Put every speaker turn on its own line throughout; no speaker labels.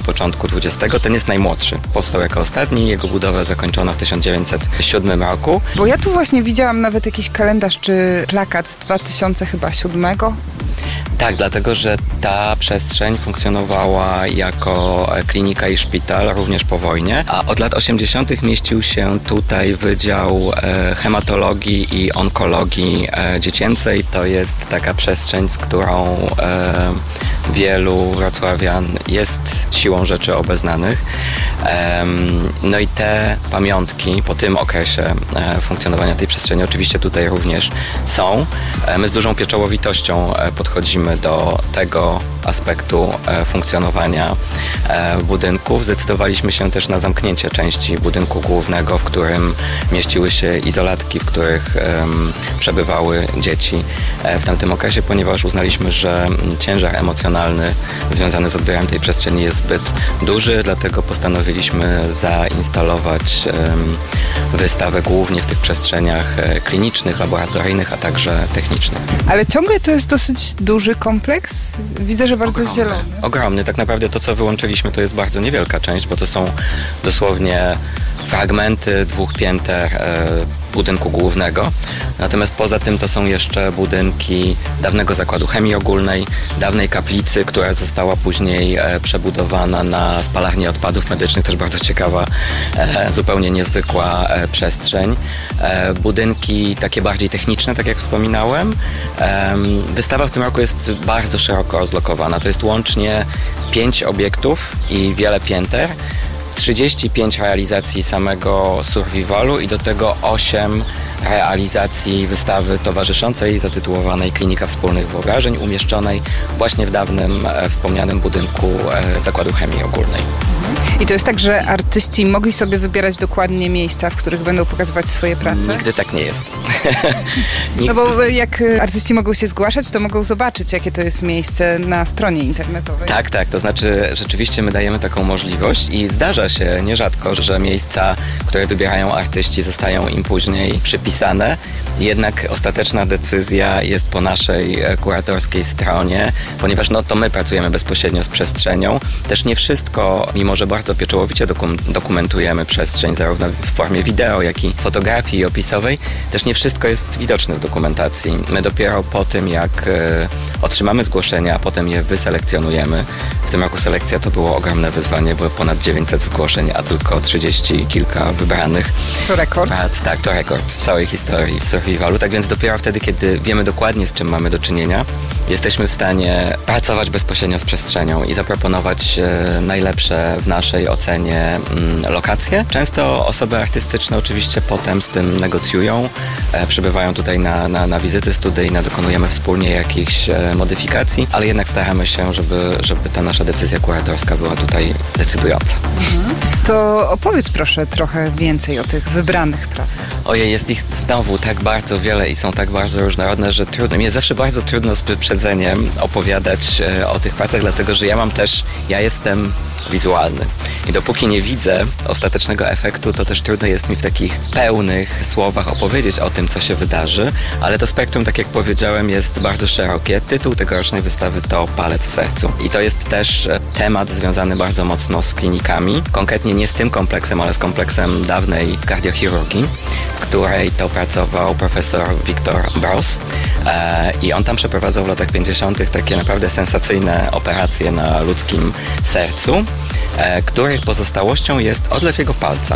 początku XX. Ten jest najmłodszy. Powstał jako ostatni, jego budowę zakończono w 1907 roku.
Bo ja tu właśnie widziałam nawet jakiś kalendarz czy plakat z 2007.
Tak, dlatego że ta przestrzeń funkcjonowała jako klinika i szpital również po wojnie, a od lat 80. mieścił się tutaj Wydział Hematologii i Onkologii Dziecięcej. To jest taka przestrzeń, z którą wielu wrocławian jest siłą rzeczy obeznanych. No i te pamiątki po tym okresie funkcjonowania tej przestrzeni oczywiście tutaj również są. My z dużą pieczołowitością podchodzimy do tego aspektu funkcjonowania budynków. Zdecydowaliśmy się też na zamknięcie części budynku głównego, w którym mieściły się izolatki, w których przebywały dzieci w tamtym okresie, ponieważ uznaliśmy, że ciężar emocjonalny związany z odbiorem tej przestrzeni jest zbyt duży, dlatego postanowiliśmy zainstalować wystawę głównie w tych przestrzeniach klinicznych, laboratoryjnych, a także technicznych.
Ale ciągle to jest dosyć duży kompleks? Widzę, że bardzo zielony.
Ogromny. Tak naprawdę to, co wyłączyliśmy, to jest bardzo niewielka część, bo to są dosłownie fragmenty 2 pięter budynku głównego. Natomiast poza tym to są jeszcze budynki dawnego zakładu chemii ogólnej, dawnej kaplicy, która została później przebudowana na spalarnię odpadów medycznych, też bardzo ciekawa, zupełnie niezwykła przestrzeń. Budynki takie bardziej techniczne, tak jak wspominałem. Wystawa w tym roku jest bardzo szeroko rozlokowana. To jest łącznie 5 obiektów i wiele pięter. 35 realizacji samego survivalu i do tego 8 realizacji wystawy towarzyszącej zatytułowanej Klinika Wspólnych Wyobrażeń, umieszczonej właśnie w dawnym wspomnianym budynku Zakładu Chemii Ogólnej.
I to jest tak, że artyści mogli sobie wybierać dokładnie miejsca, w których będą pokazywać swoje prace?
Nigdy tak nie jest.
No bo jak artyści mogą się zgłaszać, to mogą zobaczyć, jakie to jest miejsce na stronie internetowej.
Tak, to znaczy rzeczywiście my dajemy taką możliwość i zdarza się nierzadko, że miejsca, które wybierają artyści, zostają im później przypisane. Jednak ostateczna decyzja jest po naszej kuratorskiej stronie, ponieważ to my pracujemy bezpośrednio z przestrzenią. Też nie wszystko, mimo że bardzo pieczołowicie dokumentujemy przestrzeń, zarówno w formie wideo, jak i fotografii opisowej, też nie wszystko jest widoczne w dokumentacji. My dopiero po tym, jak otrzymamy zgłoszenia, a potem je wyselekcjonujemy. W tym roku selekcja to było ogromne wyzwanie, było ponad 900 zgłoszeń, a tylko 30 kilka wybranych.
To rekord?
Tak, to rekord w całej historii survivalu. Tak więc dopiero wtedy, kiedy wiemy dokładnie, z czym mamy do czynienia, jesteśmy w stanie pracować bezpośrednio z przestrzenią i zaproponować najlepsze w naszej ocenie lokacje. Często osoby artystyczne oczywiście potem z tym negocjują, przybywają tutaj na wizyty studyjne, dokonujemy wspólnie jakichś modyfikacji, ale jednak staramy się, żeby ta nasza decyzja kuratorska była tutaj decydująca.
To opowiedz proszę trochę więcej o tych wybranych pracach.
Ojej, jest ich znowu tak bardzo wiele i są tak bardzo różnorodne, że trudno. Mi jest zawsze bardzo trudno z wyprzedzeniem opowiadać o tych pracach, dlatego że ja jestem wizualny. I dopóki nie widzę ostatecznego efektu, to też trudno jest mi w takich pełnych słowach opowiedzieć o tym, co się wydarzy, ale to spektrum, tak jak powiedziałem, jest bardzo szerokie. Tytuł tegorocznej wystawy to Palec w sercu. I to jest też temat związany bardzo mocno z klinikami, konkretnie nie z tym kompleksem, ale z kompleksem dawnej kardiochirurgii, w której to pracował profesor Victor Braus. I on tam przeprowadzał w latach 50. takie naprawdę sensacyjne operacje na ludzkim sercu, których pozostałością jest odlew jego palca.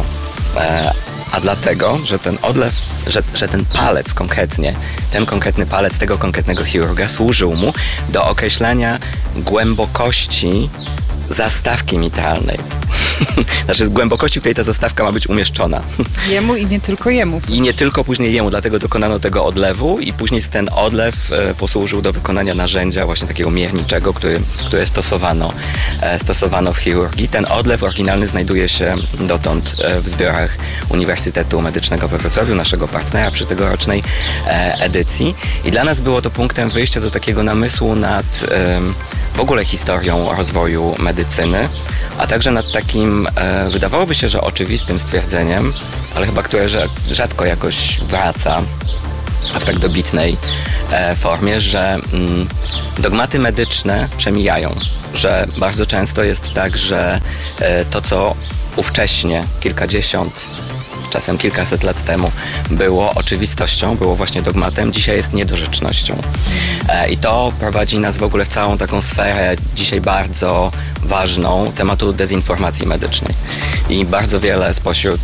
A dlatego, że ten odlew, że ten palec konkretnie, ten konkretny palec tego konkretnego chirurga służył mu do określania głębokości zastawki mitralnej. Znaczy głębokości, w której ta zastawka ma być umieszczona.
Jemu i nie tylko jemu.
I nie tylko później jemu, dlatego dokonano tego odlewu i później ten odlew posłużył do wykonania narzędzia właśnie takiego mierniczego, które stosowano w chirurgii. Ten odlew oryginalny znajduje się dotąd w zbiorach Uniwersytetu Medycznego we Wrocławiu, naszego partnera przy tegorocznej edycji. I dla nas było to punktem wyjścia do takiego namysłu nad w ogóle historią rozwoju medycyny, a także nad takim, wydawałoby się, że oczywistym stwierdzeniem, ale chyba które rzadko jakoś wraca, w tak dobitnej formie, że dogmaty medyczne przemijają, że bardzo często jest tak, że to, co ówcześnie, kilkadziesiąt, czasem kilkaset lat temu było oczywistością, było właśnie dogmatem, dzisiaj jest niedorzecznością. I to prowadzi nas w ogóle w całą taką sferę dzisiaj bardzo ważną tematu dezinformacji medycznej. I bardzo wiele spośród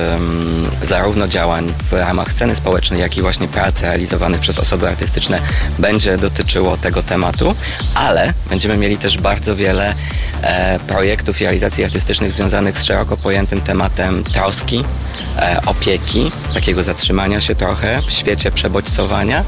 zarówno działań w ramach sceny społecznej, jak i właśnie prac realizowanych przez osoby artystyczne będzie dotyczyło tego tematu, ale będziemy mieli też bardzo wiele projektów i realizacji artystycznych związanych z szeroko pojętym tematem troski, opieki, takiego zatrzymania się trochę w świecie przebodźcowania.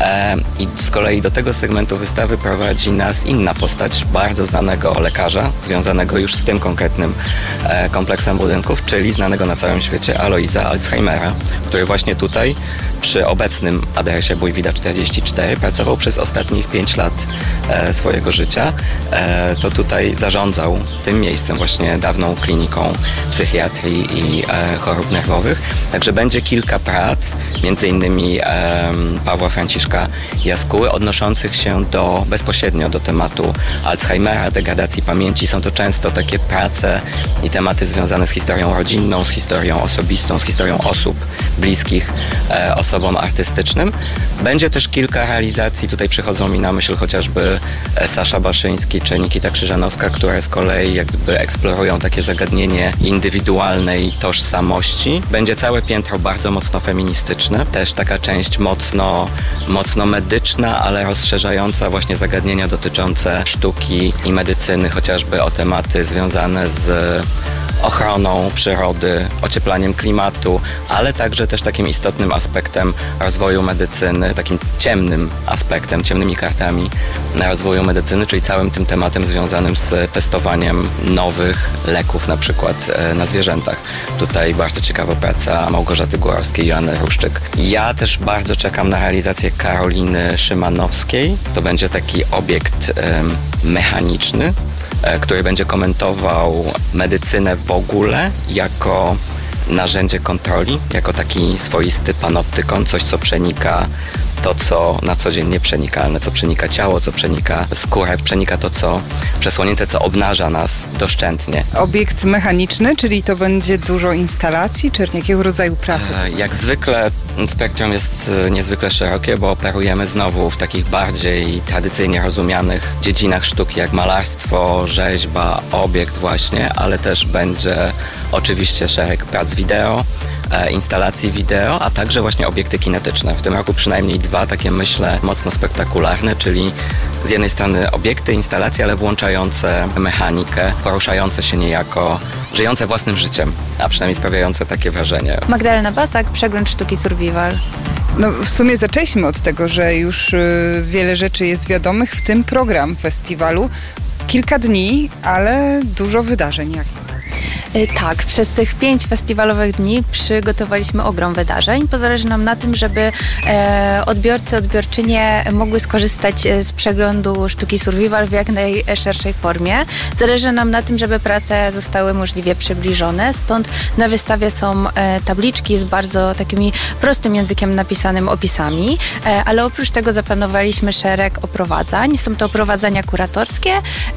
I z kolei do tego segmentu wystawy prowadzi nas inna postać bardzo znanego lekarza, związanego już z tym konkretnym kompleksem budynków, czyli znanego na całym świecie Aloisa Alzheimera, który właśnie tutaj przy obecnym adresie Bójwida 44 pracował przez ostatnich 5 lat swojego życia. To tutaj zarządzał tym miejscem, właśnie dawną kliniką psychiatrii i chorób nerwowych. Także będzie kilka prac, między innymi Pawła Franciszka Jaskuły, odnoszących się bezpośrednio do tematu Alzheimera, degradacji pamięci. Są to często takie prace i tematy związane z historią rodzinną, z historią osobistą, z historią osób bliskich osobom artystycznym. Będzie też kilka realizacji, tutaj przychodzą mi na myśl chociażby Sasza Baszyński czy Nikita Krzyżanowska, które z kolei jakby eksplorują takie zagadnienie indywidualnej tożsamości. Będzie całe piętro bardzo mocno feministyczne, też taka część mocno medyczna, ale rozszerzająca właśnie zagadnienia dotyczące sztuki i medycyny, chociażby o tematy związane z ochroną przyrody, ocieplaniem klimatu, ale także też takim istotnym aspektem rozwoju medycyny, takim ciemnym aspektem, ciemnymi kartami na rozwoju medycyny, czyli całym tym tematem związanym z testowaniem nowych leków, na przykład na zwierzętach. Tutaj bardzo ciekawa praca Małgorzaty Górowskiej i Joanny Ruszczyk. Ja też bardzo czekam na realizację Karoliny Szymanowskiej. To będzie taki obiekt mechaniczny, który będzie komentował medycynę w ogóle jako narzędzie kontroli, jako taki swoisty panoptykon, coś co przenika to, co na co dzień nieprzenikalne, co przenika ciało, co przenika skórę, przenika to, co przesłonięte, co obnaża nas doszczętnie.
Obiekt mechaniczny, czyli to będzie dużo instalacji, czy jakiego rodzaju pracy?
Jak zwykle spektrum jest niezwykle szerokie, bo operujemy znowu w takich bardziej tradycyjnie rozumianych dziedzinach sztuki, jak malarstwo, rzeźba, obiekt właśnie, ale też będzie oczywiście szereg prac wideo, instalacji wideo, a także właśnie obiekty kinetyczne. W tym roku przynajmniej 2 takie, myślę, mocno spektakularne, czyli z jednej strony obiekty, instalacje, ale włączające mechanikę, poruszające się niejako, żyjące własnym życiem, a przynajmniej sprawiające takie wrażenie.
Magdalena Basak, przegląd sztuki Survival.
No w sumie zaczęliśmy od tego, że już wiele rzeczy jest wiadomych, w tym program festiwalu. Kilka dni, ale dużo wydarzeń.
Tak, przez tych 5 festiwalowych dni przygotowaliśmy ogrom wydarzeń. Zależy nam na tym, żeby odbiorcy, odbiorczynie mogły skorzystać z przeglądu sztuki Survival w jak najszerszej formie. Zależy nam na tym, żeby prace zostały możliwie przybliżone. Stąd na wystawie są tabliczki z bardzo takimi prostym językiem napisanym opisami, ale oprócz tego zaplanowaliśmy szereg oprowadzań. Są to oprowadzania kuratorskie,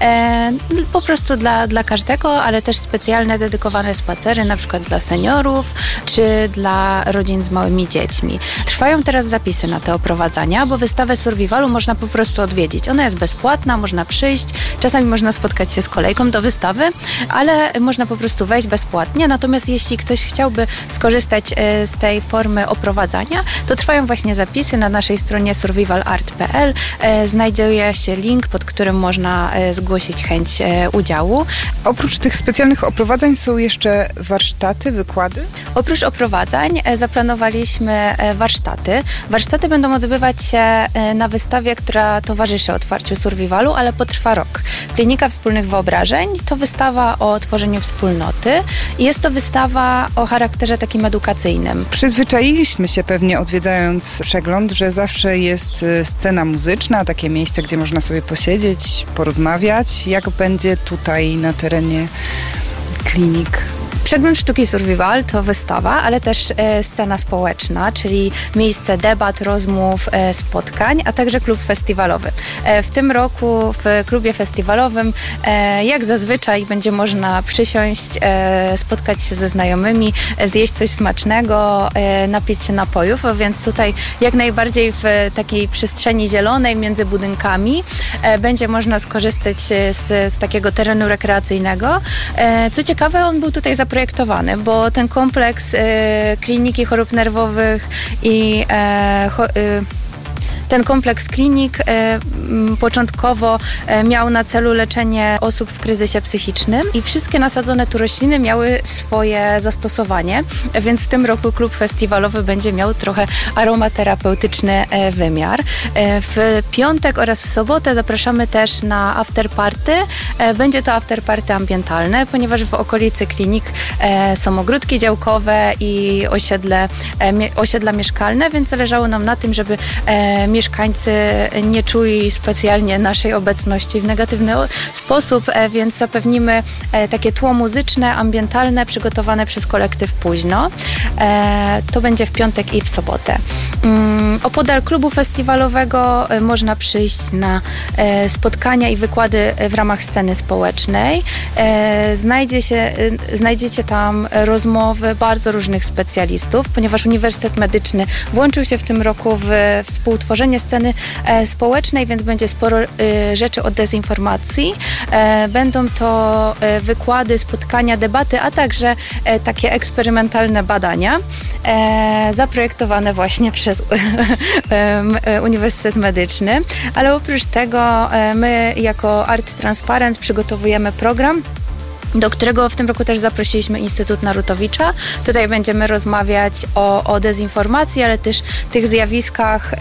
po prostu dla każdego, ale też specjalne dedykowane spacery, na przykład dla seniorów, czy dla rodzin z małymi dziećmi. Trwają teraz zapisy na te oprowadzania, bo wystawę Survivalu można po prostu odwiedzić. Ona jest bezpłatna, można przyjść, czasami można spotkać się z kolejką do wystawy, ale można po prostu wejść bezpłatnie. Natomiast jeśli ktoś chciałby skorzystać z tej formy oprowadzania, to trwają właśnie zapisy na naszej stronie survivalart.pl. Znajduje się link, pod którym można zgłosić chęć udziału.
Oprócz tych specjalnych oprowadzań są jeszcze warsztaty, wykłady?
Oprócz oprowadzań zaplanowaliśmy warsztaty. Warsztaty będą odbywać się na wystawie, która towarzyszy otwarciu Survivalu, ale potrwa rok. Klinika Wspólnych Wyobrażeń to wystawa o tworzeniu wspólnoty i jest to wystawa o charakterze takim edukacyjnym.
Przyzwyczailiśmy się pewnie, odwiedzając przegląd, że zawsze jest scena muzyczna, takie miejsce, gdzie można sobie posiedzieć, porozmawiać. Jak będzie tutaj na terenie klinik?
Przegląd sztuki survival to wystawa, ale też scena społeczna, czyli miejsce debat, rozmów, spotkań, a także klub festiwalowy. W tym roku w klubie festiwalowym jak zazwyczaj będzie można przysiąść, spotkać się ze znajomymi, zjeść coś smacznego, napić się napojów, więc tutaj jak najbardziej w takiej przestrzeni zielonej między budynkami będzie można skorzystać z takiego terenu rekreacyjnego. Co ciekawe, on był tutaj zaprojektowany, bo ten kompleks kliniki chorób nerwowych i ten kompleks klinik początkowo miał na celu leczenie osób w kryzysie psychicznym i wszystkie nasadzone tu rośliny miały swoje zastosowanie, więc w tym roku klub festiwalowy będzie miał trochę aromaterapeutyczny wymiar. W piątek oraz w sobotę zapraszamy też na afterparty. Będzie to afterparty ambientalne, ponieważ w okolicy klinik są ogródki działkowe i osiedla mieszkalne, więc zależało nam na tym, żeby mieszkańcy nie czuli specjalnie naszej obecności w negatywny sposób, więc zapewnimy takie tło muzyczne, ambientalne, przygotowane przez kolektyw Późno. To będzie w piątek i w sobotę. Opodal klubu festiwalowego można przyjść na spotkania i wykłady w ramach sceny społecznej. Znajdziecie tam rozmowy bardzo różnych specjalistów, ponieważ Uniwersytet Medyczny włączył się w tym roku w współtworzenie sceny społecznej, więc będzie sporo rzeczy o dezinformacji. Będą to wykłady, spotkania, debaty, a także takie eksperymentalne badania zaprojektowane właśnie przez Uniwersytet Medyczny. Ale oprócz tego my jako Art Transparent przygotowujemy program, do którego w tym roku też zaprosiliśmy Instytut Narutowicza. Tutaj będziemy rozmawiać o dezinformacji, ale też tych zjawiskach,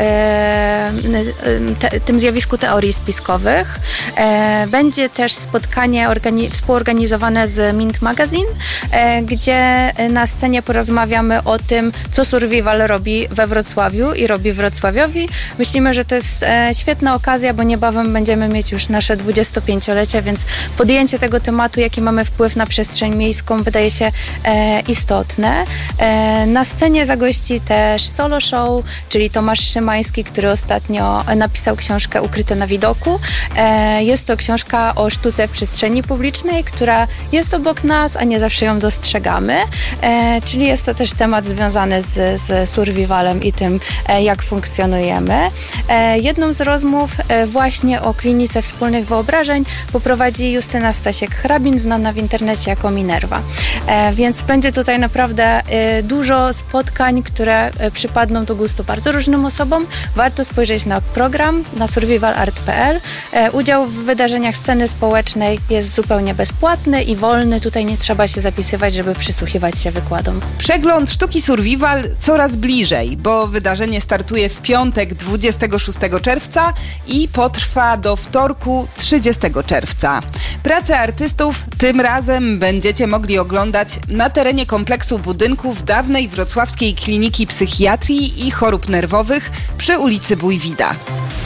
tym zjawisku teorii spiskowych. Będzie też spotkanie współorganizowane z Mint Magazine, gdzie na scenie porozmawiamy o tym, co Survival robi we Wrocławiu i robi Wrocławiowi. Myślimy, że to jest świetna okazja, bo niebawem będziemy mieć już nasze 25-lecie, więc podjęcie tego tematu, jaki mamy wpływ na przestrzeń miejską, wydaje się istotne. Na scenie zagości też solo show, czyli Tomasz Szymański, który ostatnio napisał książkę Ukryte na widoku. Jest to książka o sztuce w przestrzeni publicznej, która jest obok nas, a nie zawsze ją dostrzegamy. Czyli jest to też temat związany z survivalem i tym, jak funkcjonujemy. Jedną z rozmów właśnie o klinice wspólnych wyobrażeń poprowadzi Justyna Stasiek-Hrabin, znana w internecie jako Minerva. Więc będzie tutaj naprawdę dużo spotkań, które przypadną do gustu bardzo różnym osobom. Warto spojrzeć na program na survivalart.pl. Udział w wydarzeniach sceny społecznej jest zupełnie bezpłatny i wolny. Tutaj nie trzeba się zapisywać, żeby przysłuchiwać się wykładom.
Przegląd sztuki survival coraz bliżej, bo wydarzenie startuje w piątek 26 czerwca i potrwa do wtorku 30 czerwca. Pracę artystów tym razem będziecie mogli oglądać na terenie kompleksu budynków dawnej wrocławskiej kliniki psychiatrii i chorób nerwowych przy ulicy Bójwida.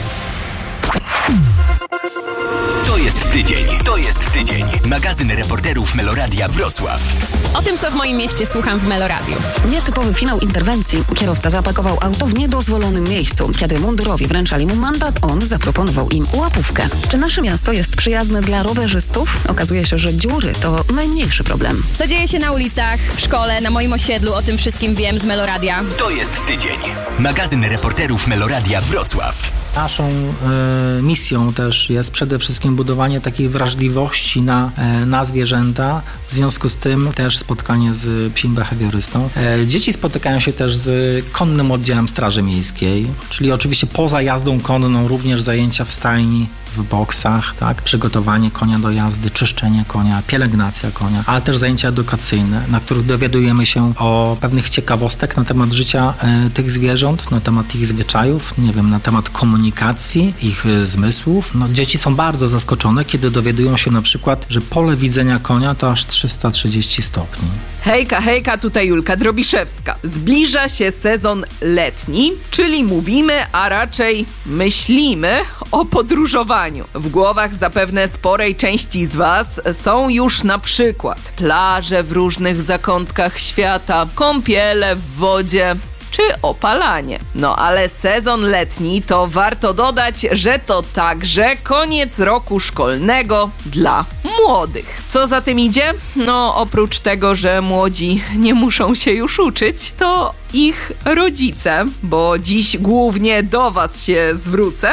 To jest tydzień. Magazyn reporterów Meloradia Wrocław.
O tym, co w moim mieście słucham w Meloradiu.
Nietypowy finał interwencji. Kierowca zaparkował auto w niedozwolonym miejscu. Kiedy mundurowi wręczali mu mandat, on zaproponował im łapówkę. Czy nasze miasto jest przyjazne dla rowerzystów? Okazuje się, że dziury to najmniejszy problem.
Co dzieje się na ulicach, w szkole, na moim osiedlu, o tym wszystkim wiem z Meloradia.
To jest tydzień. Magazyn reporterów Meloradia Wrocław.
Naszą misją też jest przede wszystkim budowanie takiej wrażliwości na zwierzęta. W związku z tym też spotkanie z psim behawiorystą. Dzieci spotykają się też z konnym oddziałem Straży Miejskiej, czyli oczywiście poza jazdą konną również zajęcia w stajni, w boksach, tak? Przygotowanie konia do jazdy, czyszczenie konia, pielęgnacja konia, ale też zajęcia edukacyjne, na których dowiadujemy się o pewnych ciekawostek na temat życia tych zwierząt, na temat ich zwyczajów, nie wiem, na temat komunikacji, ich zmysłów. No, dzieci są bardzo zaskoczone, kiedy dowiadują się na przykład, że pole widzenia konia to aż 330 stopni.
Hejka, tutaj Julka Drobiszewska. Zbliża się sezon letni, czyli mówimy, a raczej myślimy o podróżowaniu. W głowach zapewne sporej części z Was są już na przykład plaże w różnych zakątkach świata, kąpiele w wodzie, czy opalanie. No ale sezon letni to warto dodać, że to także koniec roku szkolnego dla młodych. Co za tym idzie? No oprócz tego, że młodzi nie muszą się już uczyć, to ich rodzice, bo dziś głównie do Was się zwrócę,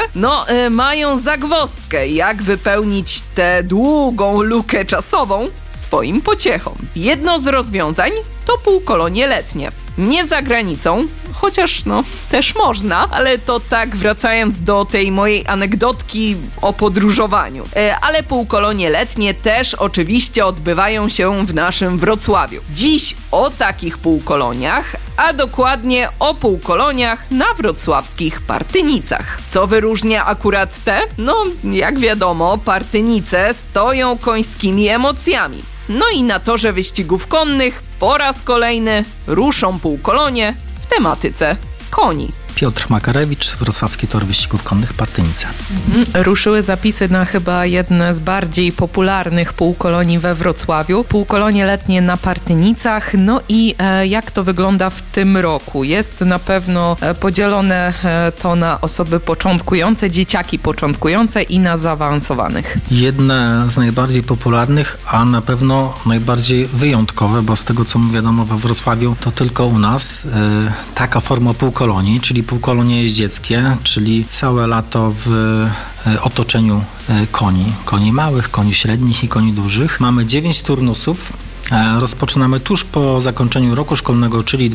mają zagwozdkę, jak wypełnić tę długą lukę czasową swoim pociechom. Jedno z rozwiązań to półkolonie letnie. Nie za granicą, chociaż też można, ale to tak wracając do tej mojej anegdotki o podróżowaniu. Ale półkolonie letnie też oczywiście odbywają się w naszym Wrocławiu. Dziś o takich półkoloniach, a dokładnie o półkoloniach na wrocławskich Partynicach. Co wyróżnia akurat te? Jak wiadomo, Partynice stoją końskimi emocjami. No i na torze wyścigów konnych po raz kolejny ruszą półkolonie w tematyce koni.
Piotr Makarewicz, Wrocławski Tor Wyścigów Konnych Partynice.
Ruszyły zapisy na chyba jedne z bardziej popularnych półkolonii we Wrocławiu. Półkolonie letnie na Partynicach. No i jak to wygląda w tym roku? Jest na pewno podzielone to na osoby początkujące, dzieciaki początkujące i na zaawansowanych.
Jedne z najbardziej popularnych, a na pewno najbardziej wyjątkowe, bo z tego co mi wiadomo we Wrocławiu, to tylko u nas taka forma półkolonii, czyli półkolonie jeździeckie, czyli całe lato w otoczeniu koni małych, koni średnich i koni dużych. Mamy 9 turnusów. Rozpoczynamy tuż po zakończeniu roku szkolnego, czyli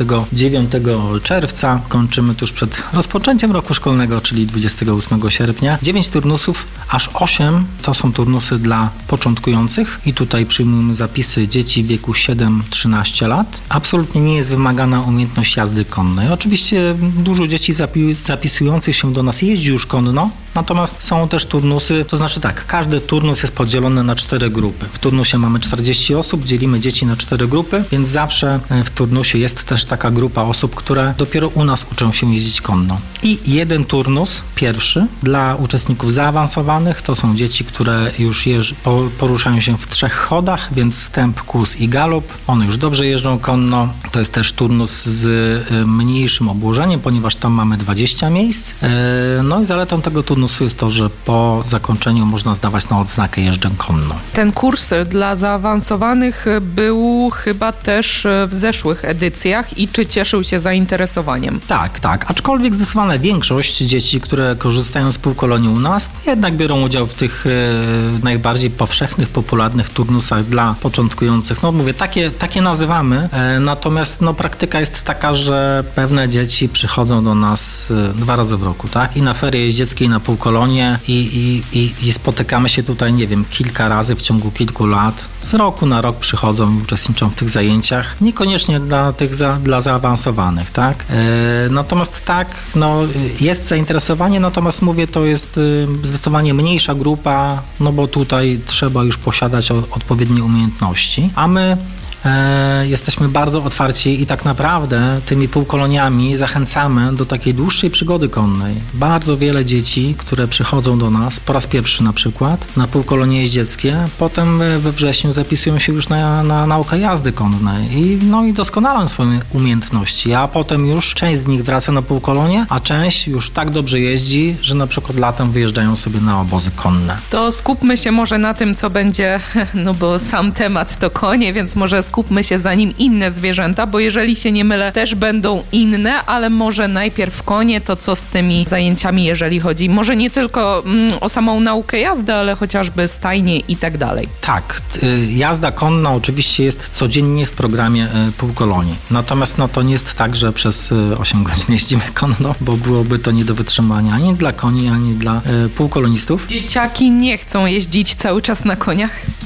29 czerwca. Kończymy tuż przed rozpoczęciem roku szkolnego, czyli 28 sierpnia. 9 turnusów, aż 8 to są turnusy dla początkujących i tutaj przyjmujemy zapisy dzieci w wieku 7-13 lat. Absolutnie nie jest wymagana umiejętność jazdy konnej. Oczywiście dużo dzieci zapisujących się do nas jeździ już konno, natomiast są też turnusy, to znaczy tak, każdy turnus jest podzielony na 4 grupy. W turnusie mamy 40 osób, dzielimy dzieci na 4 grupy, więc zawsze w turnusie jest też taka grupa osób, które dopiero u nas uczą się jeździć konno. I jeden turnus, pierwszy, dla uczestników zaawansowanych, to są dzieci, które już poruszają się w 3 chodach, więc wstęp, kłus i galop. One już dobrze jeżdżą konno. To jest też turnus z mniejszym obłożeniem, ponieważ tam mamy 20 miejsc. No i zaletą tego turnusu jest to, że po zakończeniu można zdawać na odznakę jeżdżę konno.
Ten kurs dla zaawansowanych był chyba też w zeszłych edycjach i czy cieszył się zainteresowaniem?
Tak. Aczkolwiek zdecydowana większość dzieci, które korzystają z półkolonii u nas, jednak biorą udział w tych najbardziej powszechnych, popularnych turnusach dla początkujących. Mówię, takie nazywamy, natomiast praktyka jest taka, że pewne dzieci przychodzą do nas 2 razy w roku, tak? I na ferie jeździeckie, i na półkolonie i spotykamy się tutaj, nie wiem, kilka razy w ciągu kilku lat. Z roku na rok przychodzą i uczestniczą w tych zajęciach. Niekoniecznie dla zaawansowanych, tak? Natomiast jest zainteresowanie, natomiast mówię, to jest zdecydowanie mniejsza grupa, bo tutaj trzeba już posiadać odpowiednie umiejętności, a my jesteśmy bardzo otwarci i tak naprawdę tymi półkoloniami zachęcamy do takiej dłuższej przygody konnej. Bardzo wiele dzieci, które przychodzą do nas po raz pierwszy na przykład na półkolonie jeździeckie, potem we wrześniu zapisują się już na naukę jazdy konnej i doskonalą swoje umiejętności, a potem już część z nich wraca na półkolonie, a część już tak dobrze jeździ, że na przykład latem wyjeżdżają sobie na obozy konne.
To skupmy się może na tym, co będzie, bo sam temat to konie, więc może skupmy się za nim inne zwierzęta, bo jeżeli się nie mylę, też będą inne, ale może najpierw konie, to co z tymi zajęciami, jeżeli chodzi może nie tylko o samą naukę jazdy, ale chociażby stajnie i tak dalej.
Tak, jazda konna oczywiście jest codziennie w programie półkolonii. Natomiast to nie jest tak, że przez 8 godzin jeździmy konno, bo byłoby to nie do wytrzymania ani dla koni, ani dla półkolonistów.
Dzieciaki nie chcą jeździć cały czas na koniach?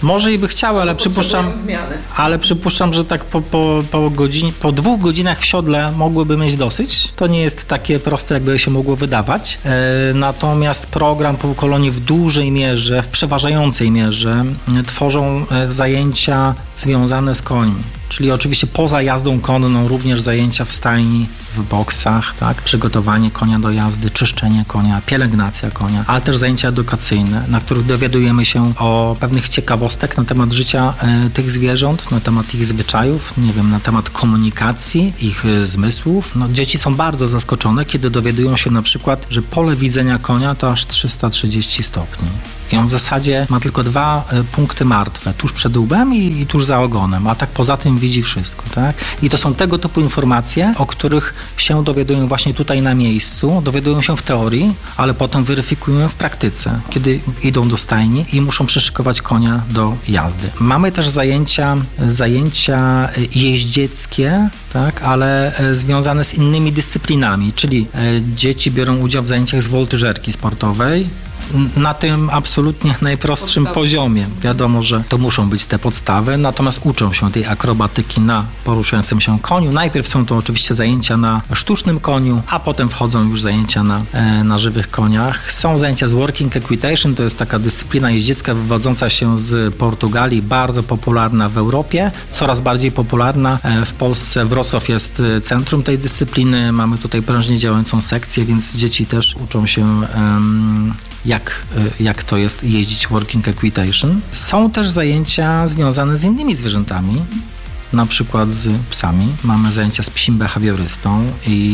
Może i by chciały, ale przypuszczam, że tak po 2 godzinach w siodle mogłyby mieć dosyć. To nie jest takie proste, jakby się mogło wydawać. Natomiast program półkolonii w dużej mierze, w przeważającej mierze tworzą zajęcia związane z końmi. Czyli oczywiście poza jazdą konną również zajęcia w stajni, w boksach, tak? Przygotowanie konia do jazdy, czyszczenie konia, pielęgnacja konia, ale też zajęcia edukacyjne, na których dowiadujemy się o pewnych ciekawostek na temat życia tych zwierząt, na temat ich zwyczajów, nie wiem, na temat komunikacji, ich zmysłów. No, dzieci są bardzo zaskoczone, kiedy dowiadują się na przykład, że pole widzenia konia to aż 330 stopni. I on w zasadzie ma tylko 2 punkty martwe, tuż przed łbem i tuż za ogonem, a tak poza tym widzi wszystko, tak? I to są tego typu informacje, o których się dowiadują właśnie tutaj na miejscu, dowiadują się w teorii, ale potem weryfikują w praktyce, kiedy idą do stajni i muszą przyszykować konia do jazdy. Mamy też zajęcia jeździeckie, tak, ale związane z innymi dyscyplinami, czyli dzieci biorą udział w zajęciach z woltyżerki sportowej, na tym absolutnie najprostszym poziomie. Wiadomo, że to muszą być te podstawy, natomiast uczą się tej akrobatyki na poruszającym się koniu. Najpierw są to oczywiście zajęcia na sztucznym koniu, a potem wchodzą już zajęcia na żywych koniach. Są zajęcia z Working Equitation, to jest taka dyscyplina jeździecka wywodząca się z Portugalii, bardzo popularna w Europie, coraz bardziej popularna w Polsce. Wrocław jest centrum tej dyscypliny, mamy tutaj prężnie działającą sekcję, więc dzieci też uczą się jak to jest jeździć Working Equitation. Są też zajęcia związane z innymi zwierzętami, na przykład z psami. Mamy zajęcia z psim behawiorystą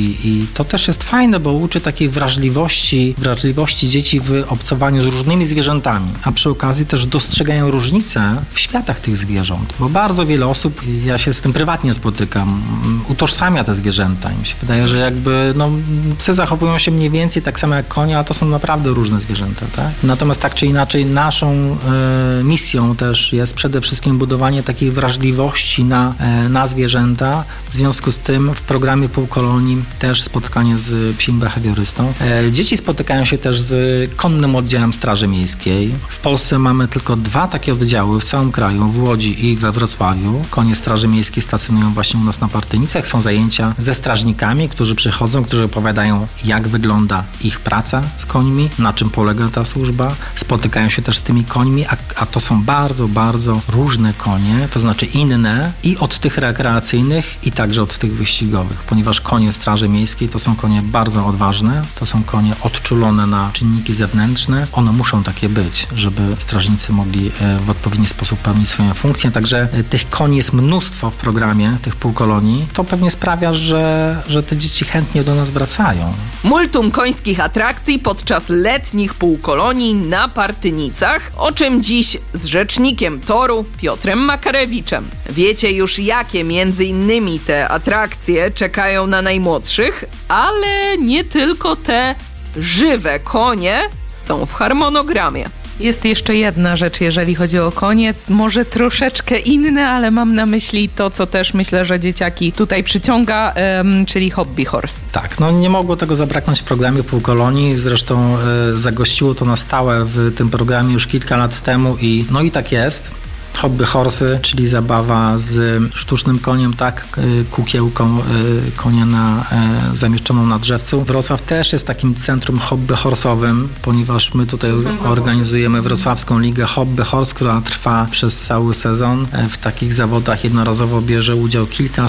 i to też jest fajne, bo uczy takiej wrażliwości dzieci w obcowaniu z różnymi zwierzętami, a przy okazji też dostrzegają różnice w światach tych zwierząt, bo bardzo wiele osób, ja się z tym prywatnie spotykam, utożsamia te zwierzęta. Mi się wydaje, że jakby psy zachowują się mniej więcej tak samo jak konie, a to są naprawdę różne zwierzęta, tak? Natomiast tak czy inaczej naszą misją też jest przede wszystkim budowanie takiej wrażliwości na zwierzęta. W związku z tym w programie półkolonii też spotkanie z psim behawiorystą. Dzieci spotykają się też z konnym oddziałem Straży Miejskiej. W Polsce mamy tylko 2 takie oddziały w całym kraju, w Łodzi i we Wrocławiu. Konie Straży Miejskiej stacjonują właśnie u nas na Partynicach. Są zajęcia ze strażnikami, którzy przychodzą, którzy opowiadają, jak wygląda ich praca z końmi, na czym polega ta służba. Spotykają się też z tymi końmi, a to są bardzo, bardzo różne konie, to znaczy inne i od tych rekreacyjnych i także od tych wyścigowych, ponieważ konie Straży Miejskiej to są konie bardzo odważne, to są konie odczulone na czynniki zewnętrzne. One muszą takie być, żeby strażnicy mogli w odpowiedni sposób pełnić swoją funkcję. Także tych koni jest mnóstwo w programie tych półkolonii. To pewnie sprawia, że te dzieci chętnie do nas wracają.
Multum końskich atrakcji podczas letnich półkolonii na Partynicach, o czym dziś z rzecznikiem toru Piotrem Makarewiczem. Wiecie już, jakie między innymi te atrakcje czekają na najmłodszych, ale nie tylko te żywe konie są w harmonogramie.
Jest jeszcze jedna rzecz, jeżeli chodzi o konie, może troszeczkę inne, ale mam na myśli to, co też myślę, że dzieciaki tutaj przyciąga, czyli hobby horse.
Tak, nie mogło tego zabraknąć w programie półkolonii, zresztą zagościło to na stałe w tym programie już kilka lat temu i tak jest. Hobby horsy, czyli zabawa z sztucznym koniem, tak, kukiełką konia zamieszczoną na drzewcu. Wrocław też jest takim centrum hobby horsowym, ponieważ my tutaj organizujemy Wrocławską Ligę Hobby Horse, która trwa przez cały sezon. W takich zawodach jednorazowo bierze udział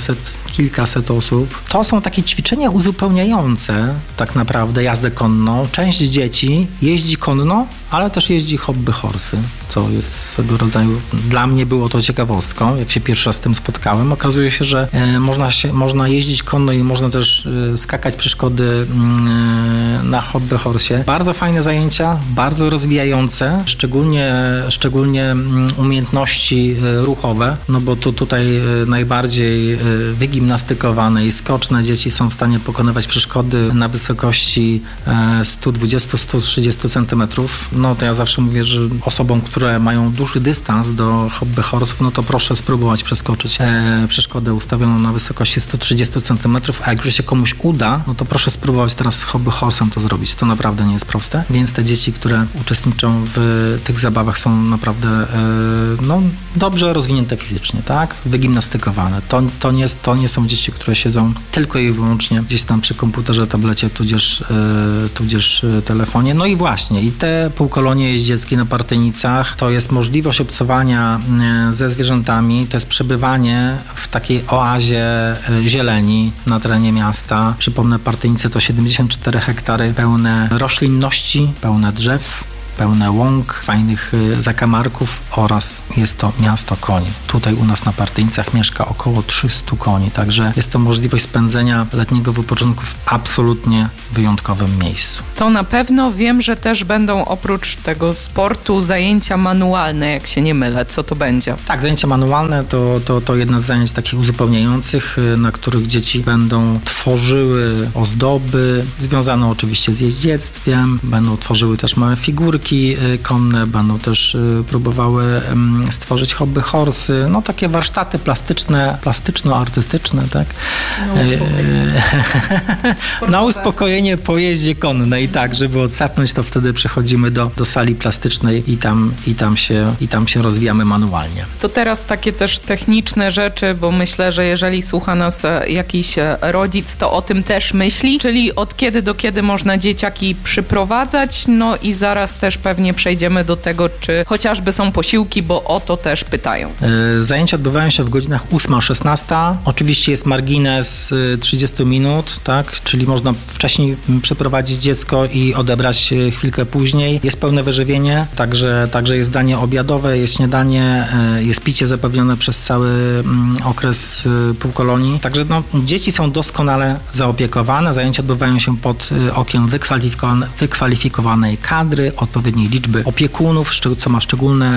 kilkaset osób. To są takie ćwiczenia uzupełniające tak naprawdę jazdę konną. Część dzieci jeździ konno, ale też jeździ hobby horsy, co jest swego rodzaju, dla mnie było to ciekawostką, jak się pierwszy raz z tym spotkałem. Okazuje się, że można jeździć konno i można też skakać przeszkody na hobby horsie. Bardzo fajne zajęcia, bardzo rozwijające, szczególnie umiejętności ruchowe, bo to tutaj najbardziej wygimnastykowane i skoczne dzieci są w stanie pokonywać przeszkody na wysokości 120-130 cm. no to ja zawsze mówię, że osobom, które mają duży dystans do hobby horse'ów, no to proszę spróbować przeskoczyć przeszkodę ustawioną na wysokości 130 cm, a jak już się komuś uda, no to proszę spróbować teraz z hobby horse'em to zrobić. To naprawdę nie jest proste, więc te dzieci, które uczestniczą w tych zabawach są naprawdę dobrze rozwinięte fizycznie, tak? Wygimnastykowane. To nie są dzieci, które siedzą tylko i wyłącznie gdzieś tam przy komputerze, tablecie, tudzież telefonie. No i właśnie, i te półkolonie jeździeckie na Partynicach to jest możliwość obcowania ze zwierzętami, to jest przebywanie w takiej oazie zieleni na terenie miasta. Przypomnę, Partynice to 74 hektary pełne roślinności, pełne drzew, pełne łąk, fajnych zakamarków oraz jest to miasto koni. Tutaj u nas na Partynicach mieszka około 300 koni, także jest to możliwość spędzenia letniego wypoczynku w absolutnie wyjątkowym miejscu.
To na pewno. Wiem, że też będą oprócz tego sportu zajęcia manualne, jak się nie mylę. Co to będzie?
Tak, zajęcia manualne to jedno z zajęć takich uzupełniających, na których dzieci będą tworzyły ozdoby, związane oczywiście z jeździectwem, będą tworzyły też małe figurki konne, będą też próbowały stworzyć hobby horsy, no takie warsztaty plastyczno-artystyczne, tak? Na uspokojenie po jeździe konnej, tak, żeby odsapnąć, to wtedy przechodzimy do sali plastycznej i tam się rozwijamy manualnie.
To teraz takie też techniczne rzeczy, bo myślę, że jeżeli słucha nas jakiś rodzic, to o tym też myśli, czyli od kiedy do kiedy można dzieciaki przyprowadzać, no i zaraz też pewnie przejdziemy do tego, czy chociażby są posiłki, bo o to też pytają.
Zajęcia odbywają się w godzinach 8-16. Oczywiście jest margines 30 minut, tak? Czyli można wcześniej przyprowadzić dziecko i odebrać chwilkę później. Jest pełne wyżywienie, także jest danie obiadowe, jest śniadanie, jest picie zapewnione przez cały okres półkolonii. Także dzieci są doskonale zaopiekowane. Zajęcia odbywają się pod okiem wykwalifikowanej kadry, odpowiedniej liczby opiekunów, co ma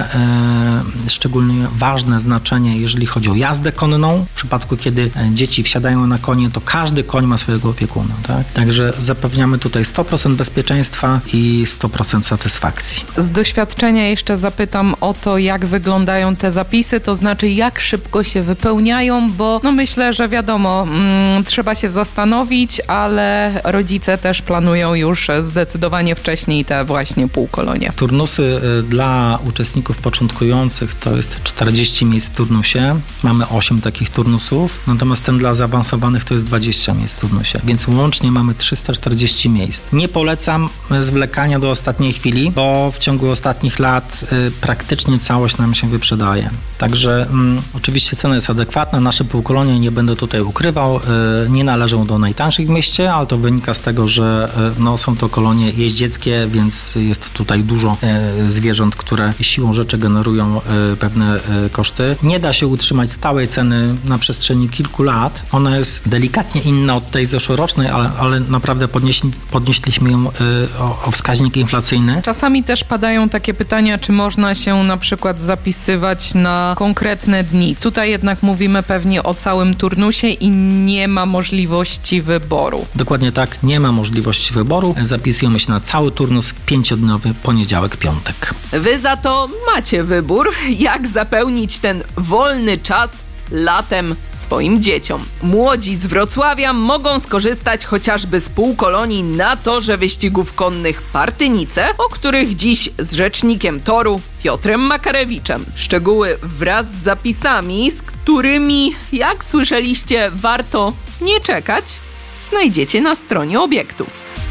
szczególnie ważne znaczenie, jeżeli chodzi o jazdę konną. W przypadku, kiedy dzieci wsiadają na konie, to każdy koń ma swojego opiekuna. Tak? Także zapewniamy tutaj 100% bezpieczeństwa i 100% satysfakcji.
Z doświadczenia jeszcze zapytam o to, jak wyglądają te zapisy, to znaczy jak szybko się wypełniają, bo myślę, że wiadomo, trzeba się zastanowić, ale rodzice też planują już zdecydowanie wcześniej te właśnie półkolonie.
Turnusy dla uczestników początkujących to jest 40 miejsc w turnusie. Mamy 8 takich turnusów, natomiast ten dla zaawansowanych to jest 20 miejsc w turnusie, więc łącznie mamy 340 miejsc. Nie polecam zwlekania do ostatniej chwili, bo w ciągu ostatnich lat praktycznie całość nam się wyprzedaje. Także oczywiście cena jest adekwatna. Nasze półkolonie, nie będę tutaj ukrywał, nie należą do najtańszych w mieście, ale to wynika z tego, że są to kolonie jeździeckie, więc jest tutaj dużo zwierząt, które siłą rzeczy generują pewne koszty. Nie da się utrzymać stałej ceny na przestrzeni kilku lat. Ona jest delikatnie inna od tej zeszłorocznej, ale naprawdę podnieśliśmy ją o wskaźnik inflacyjny.
Czasami też padają takie pytania, czy można się na przykład zapisywać na konkretne dni. Tutaj jednak mówimy pewnie o całym turnusie i nie ma możliwości wyboru.
Dokładnie tak, nie ma możliwości wyboru. Zapisujemy się na cały turnus 5-dniowy, poniedziałek, piątek.
Wy za to macie wybór, jak zapełnić ten wolny czas latem swoim dzieciom. Młodzi z Wrocławia mogą skorzystać chociażby z półkolonii na torze wyścigów konnych Partynice, o których dziś z rzecznikiem toru Piotrem Makarewiczem. Szczegóły wraz z zapisami, z którymi, jak słyszeliście, warto nie czekać, znajdziecie na stronie obiektu.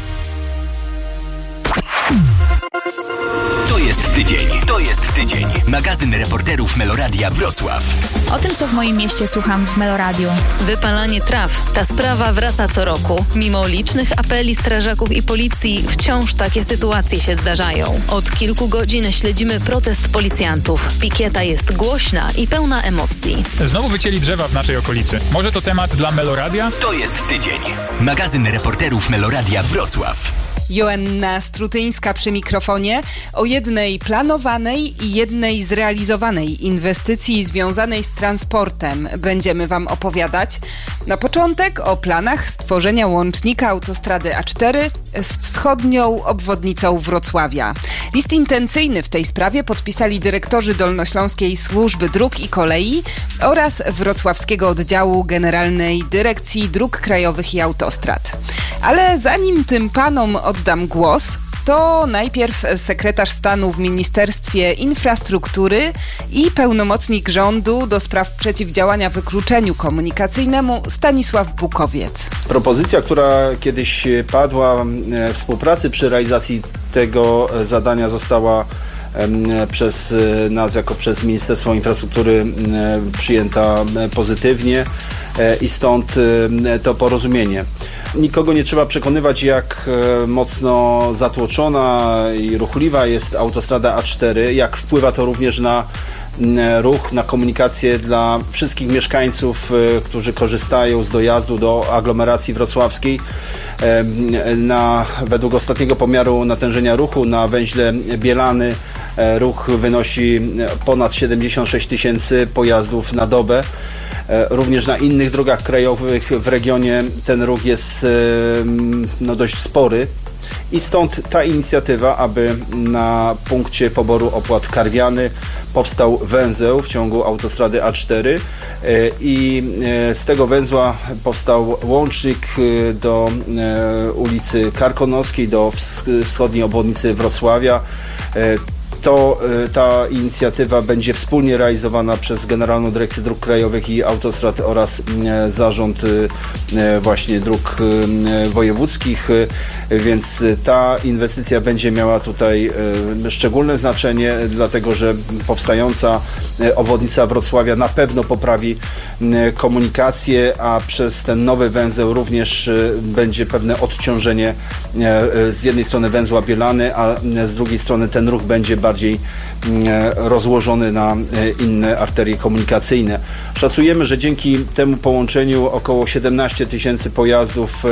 To jest tydzień. Magazyn reporterów Meloradia Wrocław.
O tym, co w moim mieście słucham w Meloradiu.
Wypalanie traw. Ta sprawa wraca co roku. Mimo licznych apeli strażaków i policji, wciąż takie sytuacje się zdarzają. Od kilku godzin śledzimy protest policjantów. Pikieta jest głośna i pełna emocji.
Znowu wycięli drzewa w naszej okolicy. Może to temat dla Meloradia?
To jest tydzień. Magazyn reporterów Meloradia Wrocław.
Joanna Strutyńska przy mikrofonie. O jednej planowanej i jednej zrealizowanej inwestycji związanej z transportem będziemy Wam opowiadać. Na początek o planach stworzenia łącznika autostrady A4 z wschodnią obwodnicą Wrocławia. List intencyjny w tej sprawie podpisali dyrektorzy Dolnośląskiej Służby Dróg i Kolei oraz wrocławskiego oddziału Generalnej Dyrekcji Dróg Krajowych i Autostrad. Ale zanim tym panom oddam głos, to najpierw sekretarz stanu w Ministerstwie Infrastruktury i pełnomocnik rządu do spraw przeciwdziałania wykluczeniu komunikacyjnemu Stanisław Bukowiec.
Propozycja, która kiedyś padła w współpracy przy realizacji tego zadania, została przez nas, jako przez Ministerstwo Infrastruktury, przyjęta pozytywnie i stąd to porozumienie. Nikogo nie trzeba przekonywać, jak mocno zatłoczona i ruchliwa jest autostrada A4, jak wpływa to również na ruch, na komunikację dla wszystkich mieszkańców, którzy korzystają z dojazdu do aglomeracji wrocławskiej. Według ostatniego pomiaru natężenia ruchu na węźle Bielany ruch wynosi ponad 76 tysięcy pojazdów na dobę. Również na innych drogach krajowych w regionie ten ruch jest dość spory i stąd ta inicjatywa, aby na punkcie poboru opłat Karwiany powstał węzeł w ciągu autostrady A4 i z tego węzła powstał łącznik do ulicy Karkonoskiej, do wschodniej obwodnicy Wrocławia. Ta inicjatywa będzie wspólnie realizowana przez Generalną Dyrekcję Dróg Krajowych i Autostrad oraz Zarząd właśnie Dróg Wojewódzkich, więc ta inwestycja będzie miała tutaj szczególne znaczenie, dlatego że powstająca obwodnica Wrocławia na pewno poprawi komunikację, a przez ten nowy węzeł również będzie pewne odciążenie z jednej strony węzła Bielany, a z drugiej strony ten ruch będzie bardziej rozłożony na inne arterie komunikacyjne. Szacujemy, że dzięki temu połączeniu około 17 tysięcy pojazdów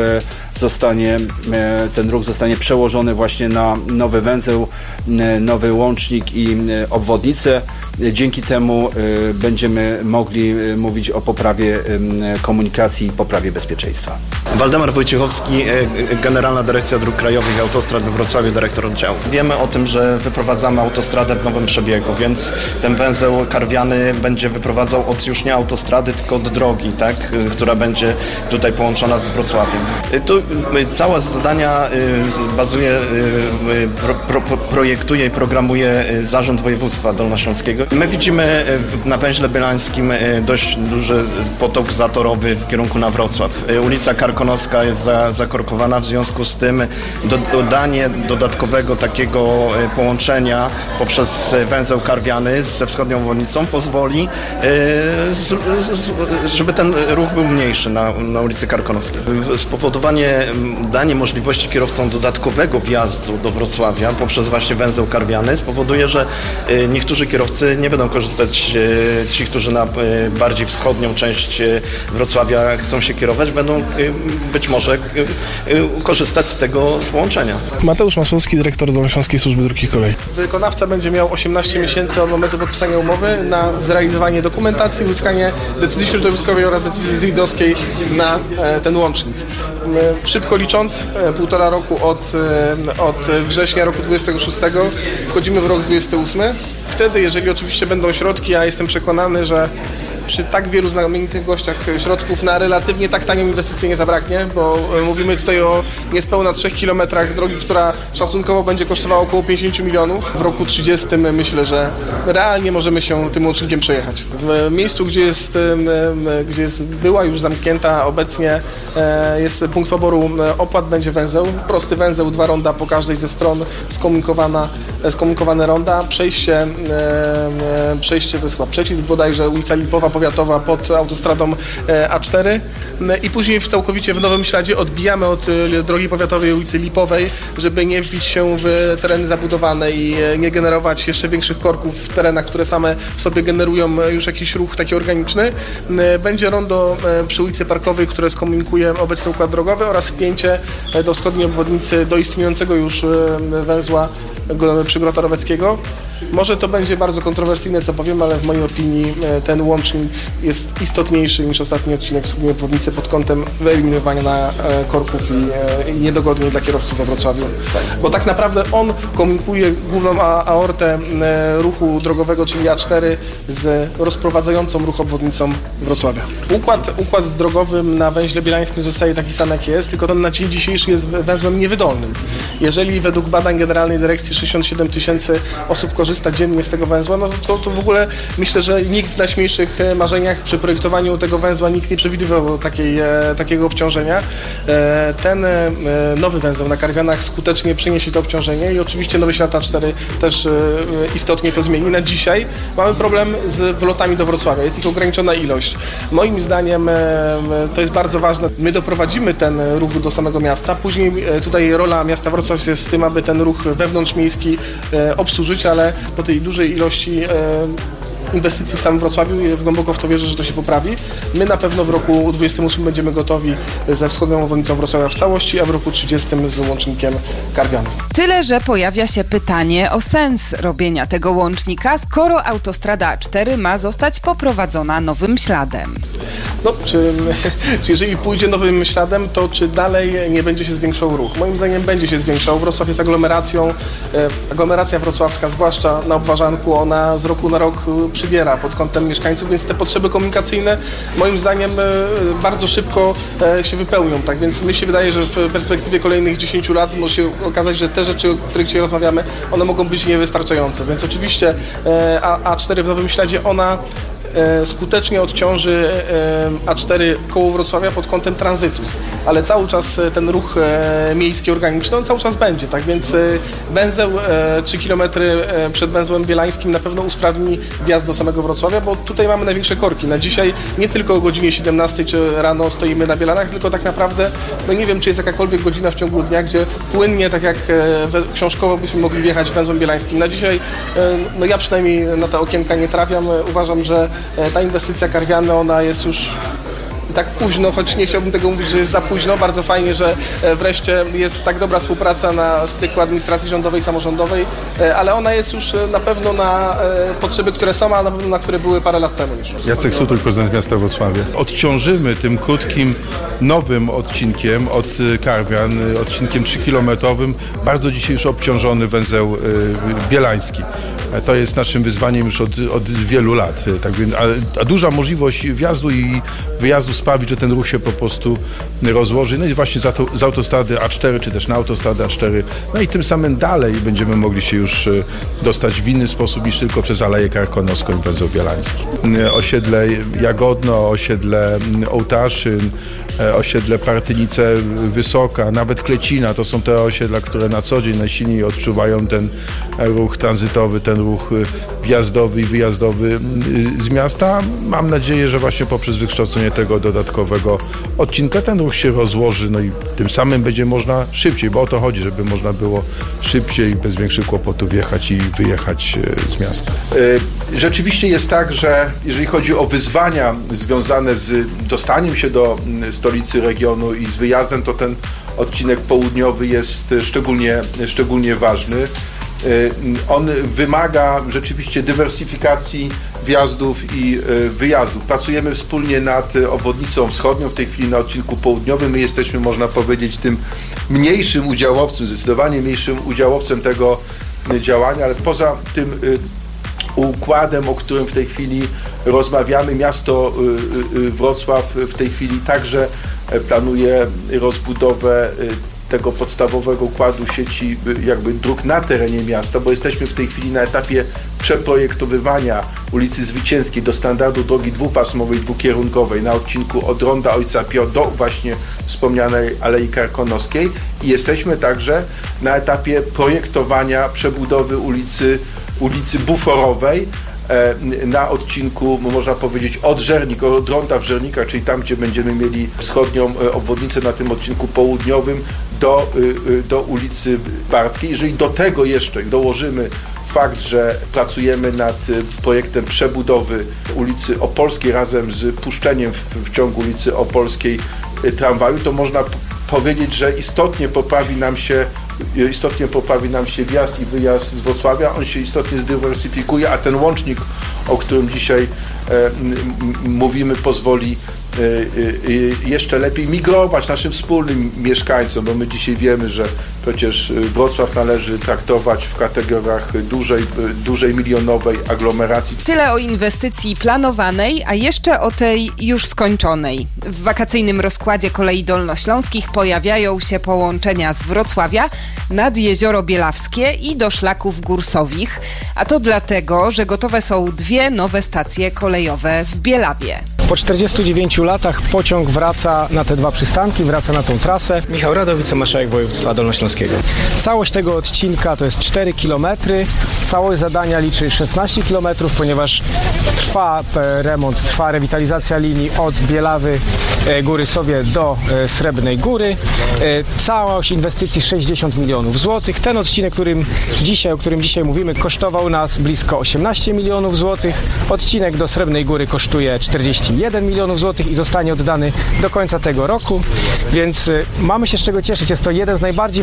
ten ruch zostanie przełożony właśnie na nowy węzeł, nowy łącznik i obwodnicę. Dzięki temu będziemy mogli mówić o poprawie komunikacji i poprawie bezpieczeństwa.
Waldemar Wojciechowski, Generalna Dyrekcja Dróg Krajowych i Autostrad we Wrocławiu, dyrektor oddziału. Wiemy o tym, że wyprowadzamy autostradę w nowym przebiegu, więc ten węzeł Karwiany będzie wyprowadzał już nie autostrady, tylko od drogi, tak, która będzie tutaj połączona z Wrocławiem. Tu całe zadania bazuje, projektuje i programuje Zarząd Województwa Dolnośląskiego. My widzimy na węźle bielańskim dość duży potok zatorowy w kierunku na Wrocław. Ulica Karkonoska jest zakorkowana, w związku z tym dodanie dodatkowego takiego połączenia poprzez węzeł Karwiany ze wschodnią obwodnicą pozwoli, żeby ten ruch był mniejszy na ulicy Karkonoskiej. Danie możliwości kierowcom dodatkowego wjazdu do Wrocławia poprzez właśnie węzeł Karwiany spowoduje, że niektórzy kierowcy nie będą korzystać, ci, którzy na bardziej wschodnią część Wrocławia chcą się kierować, będą być może korzystać z tego połączenia.
Mateusz Masłowski, dyrektor Dolnośląskiej Służby Dróg i Kolei.
Wykonawca będzie miał 18 miesięcy od momentu podpisania umowy na zrealizowanie dokumentacji, uzyskanie decyzji środowiskowej oraz decyzji zridowskiej na ten łącznik. Szybko licząc, 1,5 roku od września roku 26 wchodzimy w rok 28. Wtedy, jeżeli oczywiście będą środki, ja jestem przekonany, że przy tak wielu znamienitych gościach środków na relatywnie tak tanią inwestycję nie zabraknie, bo mówimy tutaj o niespełna 3 kilometrach drogi, która szacunkowo będzie kosztowała około 50 milionów. W roku 30 myślę, że realnie możemy się tym łącznikiem przejechać. W miejscu, gdzie była już zamknięta obecnie jest punkt poboru opłat, będzie węzeł, prosty węzeł, 2 ronda po każdej ze stron, skomunikowane ronda, przejście to jest chyba przecisk bodajże, ulica Lipowa powiatowa pod autostradą A4 i później całkowicie w nowym śladzie odbijamy od drogi powiatowej ulicy Lipowej, żeby nie wbić się w tereny zabudowane i nie generować jeszcze większych korków w terenach, które same w sobie generują już jakiś ruch taki organiczny. Będzie rondo przy ulicy Parkowej, które skomunikuje obecny układ drogowy oraz wpięcie do wschodniej obwodnicy do istniejącego już węzła przy Grota Roweckiego. Może to będzie bardzo kontrowersyjne, co powiem, ale w mojej opinii ten łącznik jest istotniejszy niż ostatni odcinek wschodniej obwodnicy pod kątem wyeliminowania korków i niedogodnie dla kierowców we Wrocławiu. Bo tak naprawdę on komunikuje główną aortę ruchu drogowego, czyli A4 z rozprowadzającą ruch obwodnicą Wrocławia. Układ drogowy na węźle bielańskim zostaje taki sam jak jest, tylko on na dzień dzisiejszy jest węzłem niewydolnym. Jeżeli według badań Generalnej Dyrekcji 67 000 osób korzysta dziennie z tego węzła, no to w ogóle myślę, że nikt w najśmielszych marzeniach przy projektowaniu tego węzła nikt nie przewidywał takiego obciążenia. Ten nowy węzeł na Karwianach skutecznie przyniesie to obciążenie i oczywiście nowy ślad A4 też istotnie to zmieni. Na dzisiaj mamy problem z wlotami do Wrocławia, jest ich ograniczona ilość. Moim zdaniem to jest bardzo ważne. My doprowadzimy ten ruch do samego miasta, później tutaj rola miasta Wrocław jest w tym, aby ten ruch wewnątrzmiejski obsłużyć, ale po tej dużej ilości inwestycji w samym Wrocławiu głęboko w to wierzę, że to się poprawi. My na pewno w roku 2028 będziemy gotowi ze wschodnią obwodnicą Wrocławia w całości, a w roku 2030 z łącznikiem Karwiany.
Tyle, że pojawia się pytanie o sens robienia tego łącznika, skoro autostrada A4 ma zostać poprowadzona nowym śladem.
No, czy jeżeli pójdzie nowym śladem, to czy dalej nie będzie się zwiększał ruch? Moim zdaniem będzie się zwiększał. Wrocław jest aglomeracją. Aglomeracja wrocławska, zwłaszcza na Obwarzanku, ona z roku na rok przybiera pod kątem mieszkańców, więc te potrzeby komunikacyjne moim zdaniem bardzo szybko się wypełnią. Tak więc mi się wydaje, że w perspektywie kolejnych 10 lat może się okazać, że te rzeczy, o których dzisiaj rozmawiamy, one mogą być niewystarczające. Więc oczywiście A4 w nowym śladzie ona skutecznie odciąży A4 koło Wrocławia pod kątem tranzytu, ale cały czas ten ruch miejski organiczny on cały czas będzie, tak więc węzeł 3 km przed węzłem bielańskim na pewno usprawni wjazd do samego Wrocławia, bo tutaj mamy największe korki. Na dzisiaj nie tylko o godzinie 17 czy rano stoimy na Bielanach, tylko tak naprawdę, no nie wiem, czy jest jakakolwiek godzina w ciągu dnia, gdzie płynnie, tak jak książkowo byśmy mogli wjechać węzłem bielańskim. Na dzisiaj, no ja przynajmniej na te okienka nie trafiam. Uważam, że ta inwestycja Karwiany, ona jest już tak późno, choć nie chciałbym tego mówić, że jest za późno. Bardzo fajnie, że wreszcie jest tak dobra współpraca na styku administracji rządowej i samorządowej, ale ona jest już na pewno na potrzeby, które są, a na pewno na które były parę lat temu już.
Jacek Sutul, prezydent miasta Wrocławia. Odciążymy tym krótkim, nowym odcinkiem od Karwian, odcinkiem 3-kilometrowym, bardzo dzisiaj już obciążony węzeł bielański. To jest naszym wyzwaniem już od wielu lat. Tak więc, a duża możliwość wjazdu i wyjazdu sprawi, że ten ruch się po prostu rozłoży. No i właśnie z autostrady A4, czy też na autostradę A4. No i tym samym dalej będziemy mogli się już dostać w inny sposób niż tylko przez Aleję Karkonoską i węzeł bielański. Osiedle Jagodno, osiedle Ołtaszyn, osiedle Partynice Wysoka, nawet Klecina, to są te osiedla, które na co dzień najsilniej odczuwają ten ruch tranzytowy, ten ruch wjazdowy i wyjazdowy z miasta. Mam nadzieję, że właśnie poprzez wykształcenie tego dodatkowego odcinka ten ruch się rozłoży, no i tym samym będzie można szybciej, bo o to chodzi, żeby można było szybciej, bez większych kłopotów wjechać i wyjechać z miasta. Rzeczywiście jest tak, że jeżeli chodzi o wyzwania związane z dostaniem się do stolicy regionu i z wyjazdem, to ten odcinek południowy jest szczególnie ważny. On wymaga rzeczywiście dywersyfikacji wjazdów i wyjazdów. Pracujemy wspólnie nad obwodnicą wschodnią, w tej chwili na odcinku południowym. My jesteśmy, można powiedzieć, tym mniejszym udziałowcem, zdecydowanie mniejszym udziałowcem tego działania, ale poza tym układem, o którym w tej chwili rozmawiamy, miasto Wrocław w tej chwili także planuje rozbudowę tego podstawowego układu sieci jakby dróg na terenie miasta, bo jesteśmy w tej chwili na etapie przeprojektowywania ulicy Zwycięskiej do standardu drogi dwupasmowej, dwukierunkowej na odcinku od Ronda Ojca Pio do właśnie wspomnianej Alei Karkonoskiej i jesteśmy także na etapie projektowania przebudowy ulicy Buforowej na odcinku, można powiedzieć, od Ronda w Żernikach, czyli tam, gdzie będziemy mieli wschodnią obwodnicę na tym odcinku południowym do ulicy Barskiej. Jeżeli do tego jeszcze dołożymy fakt, że pracujemy nad projektem przebudowy ulicy Opolskiej razem z puszczeniem w ciągu ulicy Opolskiej tramwaju, to można powiedzieć, że istotnie poprawi nam się wjazd i wyjazd z Wrocławia, on się istotnie zdywersyfikuje, a ten łącznik o którym dzisiaj mówimy, pozwoli jeszcze lepiej migrować naszym wspólnym mieszkańcom, bo my dzisiaj wiemy, że przecież Wrocław należy traktować w kategoriach dużej milionowej aglomeracji.
Tyle o inwestycji planowanej, a jeszcze o tej już skończonej. W wakacyjnym rozkładzie Kolei Dolnośląskich pojawiają się połączenia z Wrocławia nad Jezioro Bielawskie i do szlaków Górsowich, a to dlatego, że gotowe są 2 nowe stacje kolejowe w Bielawie.
Po 49 latach pociąg wraca na te 2 przystanki, wraca na tą trasę. Michał Radow, wicemarszałek województwa dolnośląskiego. Całość tego odcinka to jest 4 km. Całość zadania liczy 16 km, ponieważ trwa remont, trwa rewitalizacja linii od Bielawy, Górysowie do Srebrnej Góry. Całość inwestycji 60 milionów złotych. Ten odcinek, o którym dzisiaj mówimy, kosztował nas blisko 18 milionów złotych. Odcinek do Srebrnej Góry kosztuje 41 milionów złotych i zostanie oddany do końca tego roku, więc mamy się z czego cieszyć. Jest to jedna z najbardziej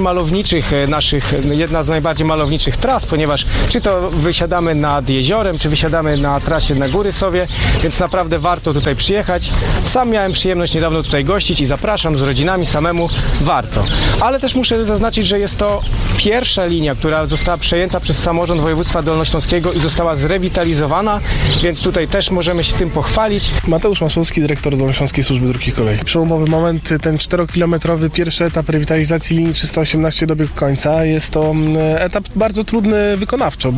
malowniczych tras, ponieważ czy to wysiadamy nad jeziorem, czy wysiadamy na trasie na Górysowie, więc naprawdę warto tutaj przyjechać. Sam miałem przyjemność niedawno tutaj gościć i zapraszam z rodzinami samemu, warto. Ale też muszę zaznaczyć, że jest to pierwsza linia, która została przejęta przez samorząd województwa dolnośląskiego i została zrewitalizowana, więc tutaj też możemy się tym pochwalić.
Mateusz Masłowski, dyrektor Dolnośląskiej Służby Dróg i Kolei. Przełomowy moment, ten 4-kilometrowy pierwszy etap rewitalizacji linii 318 dobiegł końca. Jest to etap bardzo trudny wykonawczo,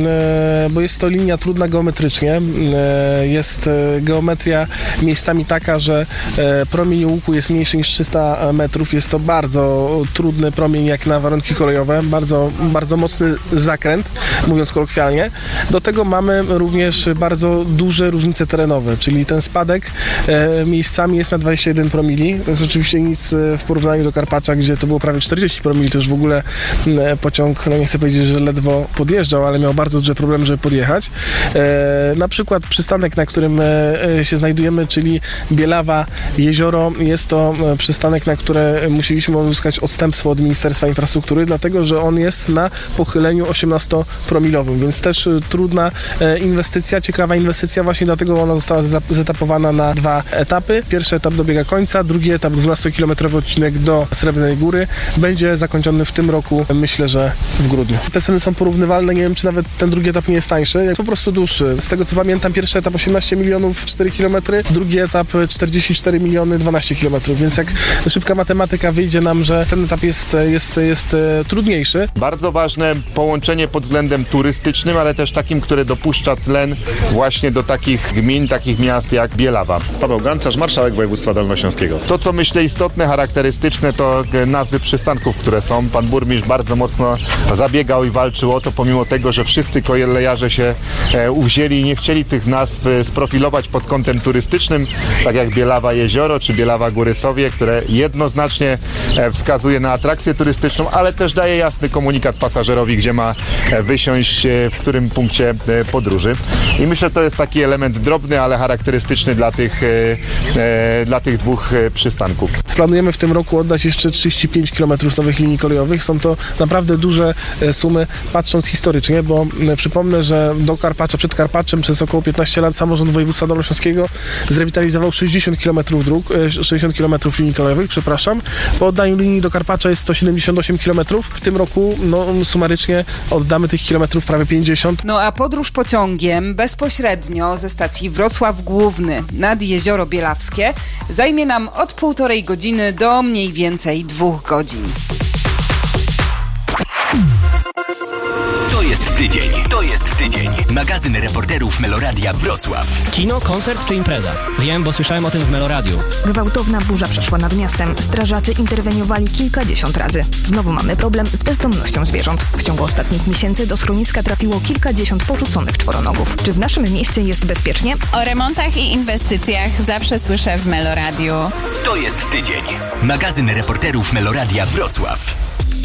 bo jest to linia trudna geometrycznie. Jest geometria miejscami taka, że promień łuku jest mniejszy niż 300 metrów. Jest to bardzo trudny promień jak na warunki kolejowe. Bardzo, bardzo mocny zakręt, mówiąc kolokwialnie. Do tego mamy również bardzo duże różnice terenowe, czyli ten spadek miejscami jest na 21 promili. To jest oczywiście nic w porównaniu do Karpacza, gdzie to było prawie 40 promili. To już w ogóle pociąg, nie chcę powiedzieć, że ledwo podjeżdżał, ale miał bardzo duże problemy, żeby podjechać. Na przykład przystanek, na którym się znajdujemy, czyli Bielawa, Jezioro, jest to przystanek, na które musieliśmy uzyskać odstępstwo od Ministerstwa Infrastruktury, dlatego, że on jest na pochyleniu 18-promilowym, więc też trudna inwestycja, ciekawa inwestycja, właśnie dlatego ona została zetapowana na 2 etapy. Pierwszy etap dobiega końca, drugi etap, 12-kilometrowy odcinek do Srebrnej Góry, będzie zakończony w tym roku, myślę, że w grudniu. Te ceny są porównywalne, nie wiem, czy nawet ten drugi etap nie jest tańszy, jest po prostu dłuższy. Z tego, co pamiętam, pierwszy etap 18 milionów 4 km, drugi etap 44 miliony 12 km, więc jak szybka matematyka wyjdzie nam, że ten etap jest trudniejszy.
Bardzo ważne połączenie pod względem turystycznym, ale też takim, które dopuszcza tlen właśnie do takich gmin, takich miast jak Bielawa.
Paweł Gancarz, marszałek województwa dolnośląskiego.
To, co myślę istotne, charakterystyczne, to nazwy przystanków, które są. Pan burmistrz bardzo mocno zabiegał i walczył o to, pomimo tego, że wszyscy kolejarze się uwzięli i nie chcieli tych nazw sprofilować pod kątem turystycznym, tak jak Bielawa Jezioro czy Bielawa Górysowie, które jednoznacznie wskazuje na atrakcję turystyczną, ale też daje jasny komunikat pasażerowi, gdzie ma wysiąść, w którym punkcie podróży. I myślę, że to jest taki element drobny, ale charakterystyczny dla tych 2 przystanków.
Planujemy w tym roku oddać jeszcze 35 km nowych linii kolejowych. Są to naprawdę duże sumy, patrząc historycznie, bo przypomnę, że do Karpacza, przed Karpaczem przez około 15 lat samorząd województwa dolnośląskiego zrewitalizował 60 km dróg, 60 km linii kolejowych, przepraszam. Po oddaniu linii do Karpacza jest 178 km. W tym roku sumarycznie oddamy tych kilometrów prawie 50.
No a podróż pociągiem bezpośrednio ze stacji Wrocław Główny nad Jezioro Bielawskie zajmie nam od 1,5 godziny do mniej więcej 2 godzin.
To jest tydzień. Magazyn reporterów Meloradia Wrocław.
Kino, koncert czy impreza? Wiem, bo słyszałem o tym w Meloradiu.
Gwałtowna burza przeszła nad miastem. Strażacy interweniowali kilkadziesiąt razy. Znowu mamy problem z bezdomnością zwierząt. W ciągu ostatnich miesięcy do schroniska trafiło kilkadziesiąt porzuconych czworonogów. Czy w naszym mieście jest bezpiecznie?
O remontach i inwestycjach zawsze słyszę w Meloradiu.
To jest tydzień. Magazyn reporterów Meloradia Wrocław.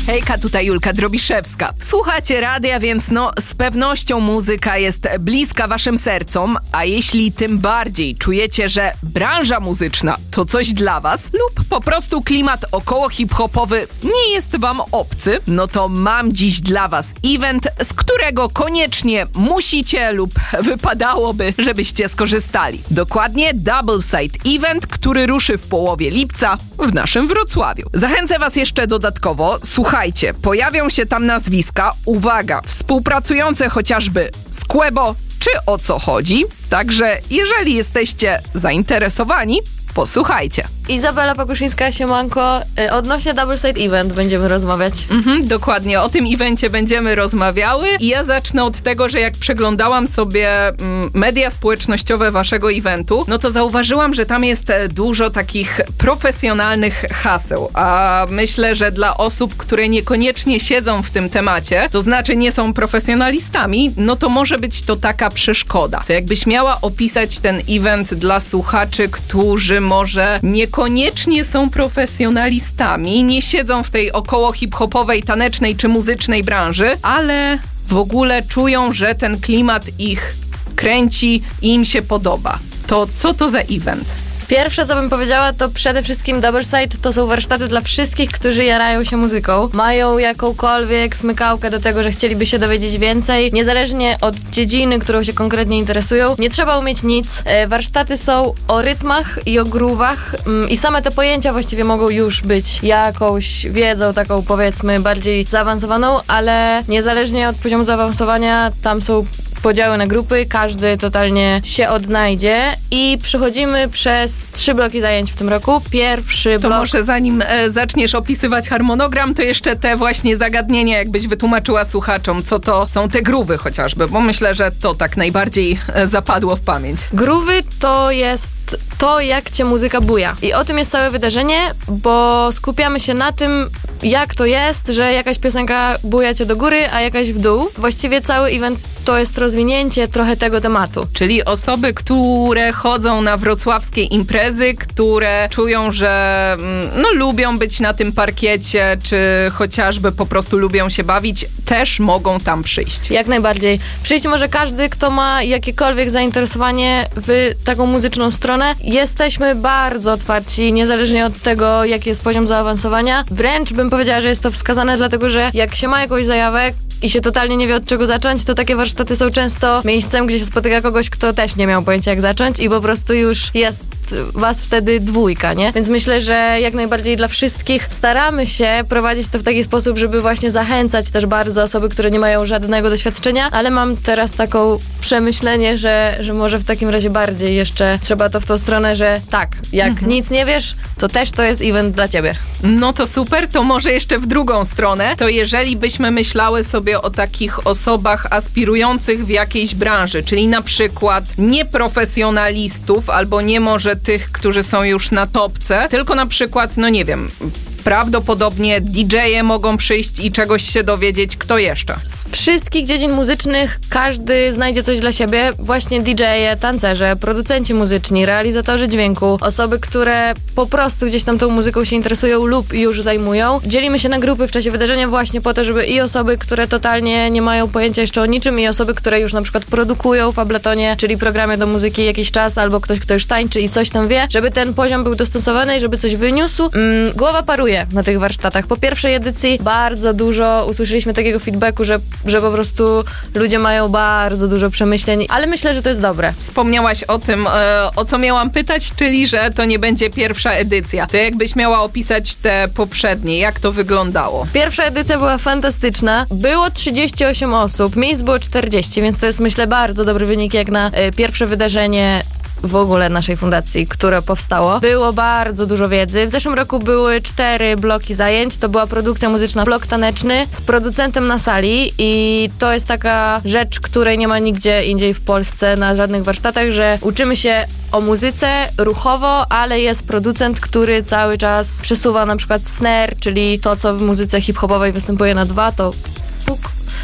Hejka, tutaj Julka Drobiszewska. Słuchacie radia, więc z pewnością muzyka jest bliska waszym sercom, a jeśli tym bardziej czujecie, że branża muzyczna to coś dla was lub po prostu klimat około hip-hopowy nie jest wam obcy, no to mam dziś dla was event, z którego koniecznie musicie lub wypadałoby, żebyście skorzystali. Dokładnie Double Side Event, który ruszy w połowie lipca w naszym Wrocławiu. Zachęcę was jeszcze dodatkowo, słuchajcie, pojawią się tam nazwiska, uwaga, współpracujące chociażby z Quebo czy O Co Chodzi, także jeżeli jesteście zainteresowani, posłuchajcie.
Izabela Pakuszyńska, siemanko. Odnośnie Double Side Event będziemy rozmawiać.
Dokładnie, o tym evencie będziemy rozmawiały i ja zacznę od tego, że jak przeglądałam sobie media społecznościowe waszego eventu, no to zauważyłam, że tam jest dużo takich profesjonalnych haseł, a myślę, że dla osób, które niekoniecznie siedzą w tym temacie, to znaczy nie są profesjonalistami, no to może być to taka przeszkoda. To jakbyś miała opisać ten event dla słuchaczy, którzy może niekoniecznie są profesjonalistami, nie siedzą w tej około hip-hopowej, tanecznej czy muzycznej branży, ale w ogóle czują, że ten klimat ich kręci i im się podoba. To co to za event?
Pierwsze, co bym powiedziała, to przede wszystkim Double Side to są warsztaty dla wszystkich, którzy jarają się muzyką. Mają jakąkolwiek smykałkę do tego, że chcieliby się dowiedzieć więcej, niezależnie od dziedziny, którą się konkretnie interesują. Nie trzeba umieć nic. Warsztaty są o rytmach i o groovach i same te pojęcia właściwie mogą już być jakąś wiedzą taką, powiedzmy, bardziej zaawansowaną, ale niezależnie od poziomu zaawansowania tam są podziały na grupy, każdy totalnie się odnajdzie i przechodzimy przez 3 bloki zajęć w tym roku. Pierwszy blok...
To może zanim zaczniesz opisywać harmonogram, to jeszcze te właśnie zagadnienia, jakbyś wytłumaczyła słuchaczom, co to są te groove'y chociażby, bo myślę, że to tak najbardziej zapadło w pamięć.
Groove'y to jest to, jak cię muzyka buja. I o tym jest całe wydarzenie, bo skupiamy się na tym, jak to jest, że jakaś piosenka buja cię do góry, a jakaś w dół. Właściwie cały event to jest rozwinięcie trochę tego tematu.
Czyli osoby, które chodzą na wrocławskie imprezy, które czują, że lubią być na tym parkiecie, czy chociażby po prostu lubią się bawić, też mogą tam przyjść.
Jak najbardziej. Przyjść może każdy, kto ma jakiekolwiek zainteresowanie w taką muzyczną stronę. Jesteśmy bardzo otwarci, niezależnie od tego, jaki jest poziom zaawansowania. Wręcz bym powiedziała, że jest to wskazane, dlatego że jak się ma jakąś zajawę i się totalnie nie wie, od czego zacząć, to takie warsztaty są często miejscem, gdzie się spotyka kogoś, kto też nie miał pojęcia, jak zacząć i po prostu już jest was wtedy 2, nie? Więc myślę, że jak najbardziej dla wszystkich staramy się prowadzić to w taki sposób, żeby właśnie zachęcać też bardzo osoby, które nie mają żadnego doświadczenia, ale mam teraz taką przemyślenie, że może w takim razie bardziej jeszcze trzeba to w tą stronę, że tak, jak nic nie wiesz, to też to jest event dla ciebie.
No to super, to może jeszcze w drugą stronę, to jeżeli byśmy myślały sobie o takich osobach aspirujących w jakiejś branży, czyli na przykład nieprofesjonalistów albo nie może tych, którzy są już na topce, tylko na przykład, nie wiem, prawdopodobnie DJ-e mogą przyjść i czegoś się dowiedzieć. Kto jeszcze?
Z wszystkich dziedzin muzycznych każdy znajdzie coś dla siebie. Właśnie DJ-e, tancerze, producenci muzyczni, realizatorzy dźwięku, osoby, które po prostu gdzieś tam tą muzyką się interesują lub już zajmują. Dzielimy się na grupy w czasie wydarzenia właśnie po to, żeby i osoby, które totalnie nie mają pojęcia jeszcze o niczym, i osoby, które już na przykład produkują w Abletonie, czyli programie do muzyki jakiś czas, albo ktoś, kto już tańczy i coś tam wie, żeby ten poziom był dostosowany i żeby coś wyniósł. Głowa paruje na tych warsztatach. Po pierwszej edycji bardzo dużo usłyszeliśmy takiego feedbacku, że po prostu ludzie mają bardzo dużo przemyśleń, ale myślę, że to jest dobre.
Wspomniałaś o tym, o co miałam pytać, czyli że to nie będzie pierwsza edycja. To jakbyś miała opisać te poprzednie, jak to wyglądało?
Pierwsza edycja była fantastyczna. Było 38 osób, miejsc było 40, więc to jest, myślę, bardzo dobry wynik jak na pierwsze wydarzenie w ogóle naszej fundacji, które powstało. Było bardzo dużo wiedzy. W zeszłym roku były 4 bloki zajęć. To była produkcja muzyczna, blok taneczny z producentem na sali i to jest taka rzecz, której nie ma nigdzie indziej w Polsce na żadnych warsztatach, że uczymy się o muzyce ruchowo, ale jest producent, który cały czas przesuwa na przykład snare, czyli to, co w muzyce hip-hopowej występuje na 2, to puk.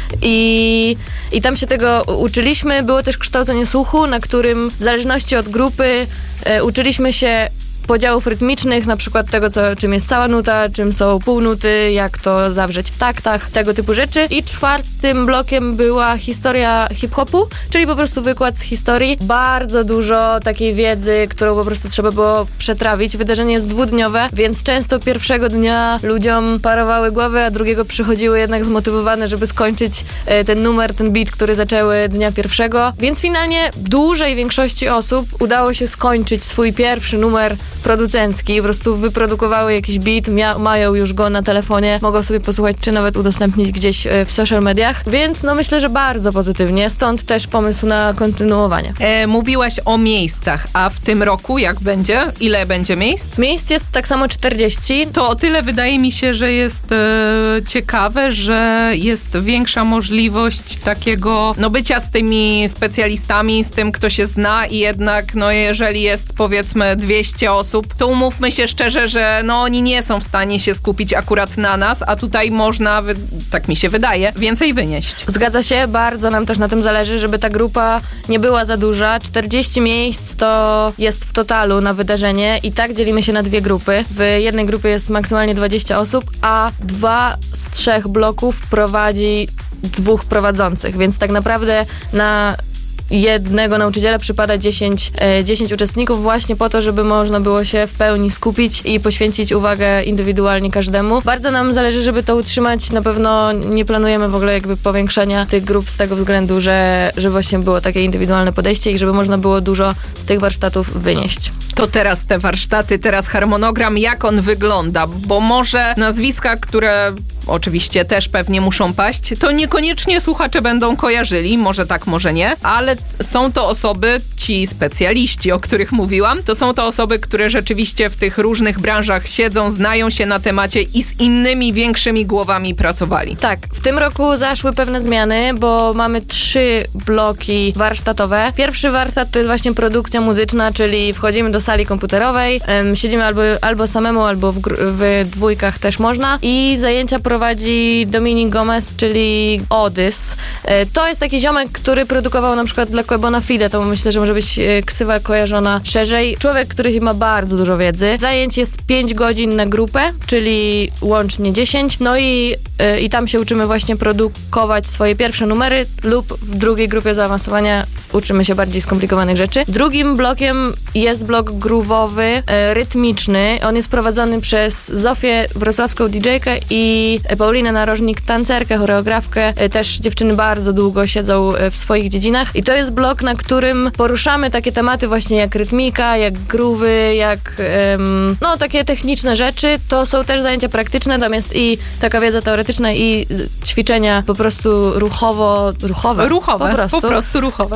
I tam się tego uczyliśmy. Było też kształcenie słuchu, na którym w zależności od grupy uczyliśmy się podziałów rytmicznych, na przykład tego, czym jest cała nuta, czym są półnuty, jak to zawrzeć w taktach, tego typu rzeczy. I czwartym blokiem była historia hip-hopu, czyli po prostu wykład z historii. Bardzo dużo takiej wiedzy, którą po prostu trzeba było przetrawić. Wydarzenie jest 2-dniowe, więc często pierwszego dnia ludziom parowały głowy, a drugiego przychodziły jednak zmotywowane, żeby skończyć ten numer, ten beat, który zaczęły dnia pierwszego. Więc finalnie dużej większości osób udało się skończyć swój pierwszy numer producencki. Po prostu wyprodukowały jakiś beat, mają już go na telefonie, mogą sobie posłuchać, czy nawet udostępnić gdzieś w social mediach. Więc no myślę, że bardzo pozytywnie. Stąd też pomysł na kontynuowanie.
Mówiłaś o miejscach, a w tym roku jak będzie? Ile będzie miejsc?
Miejsc jest tak samo 40.
To o tyle wydaje mi się, że jest ciekawe, że jest większa możliwość takiego bycia z tymi specjalistami, z tym, kto się zna i jednak jeżeli jest powiedzmy 200 osób, to umówmy się szczerze, że oni nie są w stanie się skupić akurat na nas, a tutaj można, tak mi się wydaje, więcej wynieść.
Zgadza się, bardzo nam też na tym zależy, żeby ta grupa nie była za duża. 40 miejsc to jest w totalu na wydarzenie i tak dzielimy się na 2 grupy. W jednej grupie jest maksymalnie 20 osób, a 2 z 3 bloków prowadzi 2 prowadzących, więc tak naprawdę na jednego nauczyciela przypada 10 uczestników właśnie po to, żeby można było się w pełni skupić i poświęcić uwagę indywidualnie każdemu. Bardzo nam zależy, żeby to utrzymać. Na pewno nie planujemy w ogóle powiększania tych grup z tego względu, że właśnie było takie indywidualne podejście i żeby można było dużo z tych warsztatów wynieść.
To teraz te warsztaty, teraz harmonogram, jak on wygląda? Bo może nazwiska, które oczywiście też pewnie muszą paść, to niekoniecznie słuchacze będą kojarzyli, może tak, może nie, ale są to osoby, ci specjaliści, o których mówiłam, to są to osoby, które rzeczywiście w tych różnych branżach siedzą, znają się na temacie i z innymi większymi głowami pracowali.
Tak, w tym roku zaszły pewne zmiany, bo mamy 3 bloki warsztatowe. Pierwszy warsztat to jest właśnie produkcja muzyczna, czyli wchodzimy do sali komputerowej, siedzimy albo samemu, albo w dwójkach też można i zajęcia prowadzi Dominik Gomez, czyli Odys. To jest taki ziomek, który produkował na przykład dla Quebona Fide, to myślę, że może być ksywa kojarzona szerzej. Człowiek, który ma bardzo dużo wiedzy. Zajęć jest 5 godzin na grupę, czyli łącznie 10. No i tam się uczymy właśnie produkować swoje pierwsze numery lub w drugiej grupie zaawansowania uczymy się bardziej skomplikowanych rzeczy. Drugim blokiem jest blok groove'owy, rytmiczny. On jest prowadzony przez Zofię, wrocławską DJ-kę i Paulinę Narożnik, tancerkę, choreografkę. Też dziewczyny bardzo długo siedzą w swoich dziedzinach i to jest blok, na którym poruszamy takie tematy właśnie jak rytmika, jak groove'y, jak takie techniczne rzeczy. To są też zajęcia praktyczne, tam jest i taka wiedza teoretyczna i ćwiczenia po prostu ruchowe.
Po prostu ruchowe.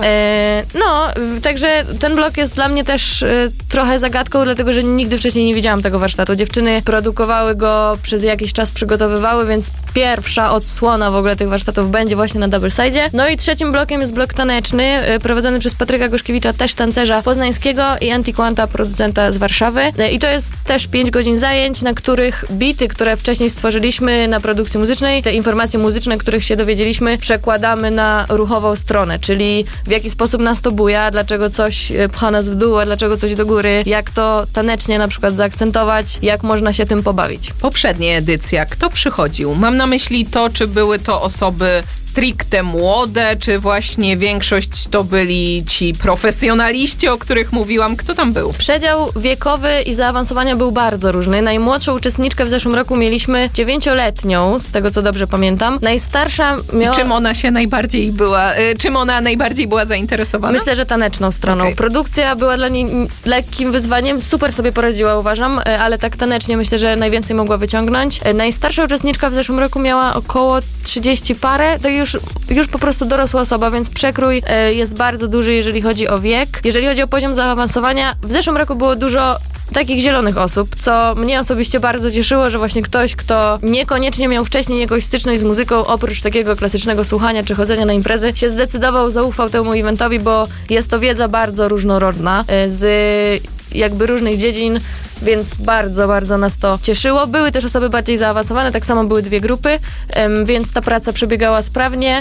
Także ten blok jest dla mnie też trochę zagadką, dlatego że nigdy wcześniej nie widziałam tego warsztatu. Dziewczyny produkowały go, przez jakiś czas przygotowywały, więc pierwsza odsłona w ogóle tych warsztatów będzie właśnie na Double Side'zie. No i trzecim blokiem jest blok taneczny, prowadzony przez Patryka Gorzkiewicza, też tancerza poznańskiego i Antiquanta, producenta z Warszawy. I to jest też 5 godzin zajęć, na których bity, które wcześniej stworzyliśmy na produkcji muzycznej, te informacje muzyczne, których się dowiedzieliśmy, przekładamy na ruchową stronę, czyli w jaki sposób nas to buja, dlaczego coś pcha nas w dół, a dlaczego coś do góry, jak to tanecznie na przykład zaakcentować, jak można się tym pobawić.
Poprzednia edycja, kto przychodził? Mam na myśli to, czy były to osoby stricte młode, czy właśnie większość to byli ci profesjonaliści, o których mówiłam. Kto tam był?
Przedział wiekowy i zaawansowania był bardzo różny. Najmłodszą uczestniczkę w zeszłym roku mieliśmy 9-letnią, z tego co dobrze pamiętam. Najstarsza miała...
Czym ona najbardziej była zainteresowana?
Myślę, że taneczną stroną. Okay. Produkcja była dla niej lekkim wyzwaniem. Super sobie poradziła, uważam, ale tak tanecznie myślę, że najwięcej mogła wyciągnąć. Najstarsza uczestniczka w zeszłym roku miała około 30 parę, tak już po prostu dorosła osoba, więc przekrój jest bardzo duży, jeżeli chodzi o wiek. Jeżeli chodzi o poziom zaawansowania, w zeszłym roku było dużo takich zielonych osób, co mnie osobiście bardzo cieszyło, że właśnie ktoś, kto niekoniecznie miał wcześniej jakąś styczność z muzyką, oprócz takiego klasycznego słuchania czy chodzenia na imprezy, się zdecydował, zaufał temu eventowi, bo jest to wiedza bardzo różnorodna, z jakby różnych dziedzin, więc bardzo, bardzo nas to cieszyło. Były też osoby bardziej zaawansowane, tak samo były 2 grupy, więc ta praca przebiegała sprawnie.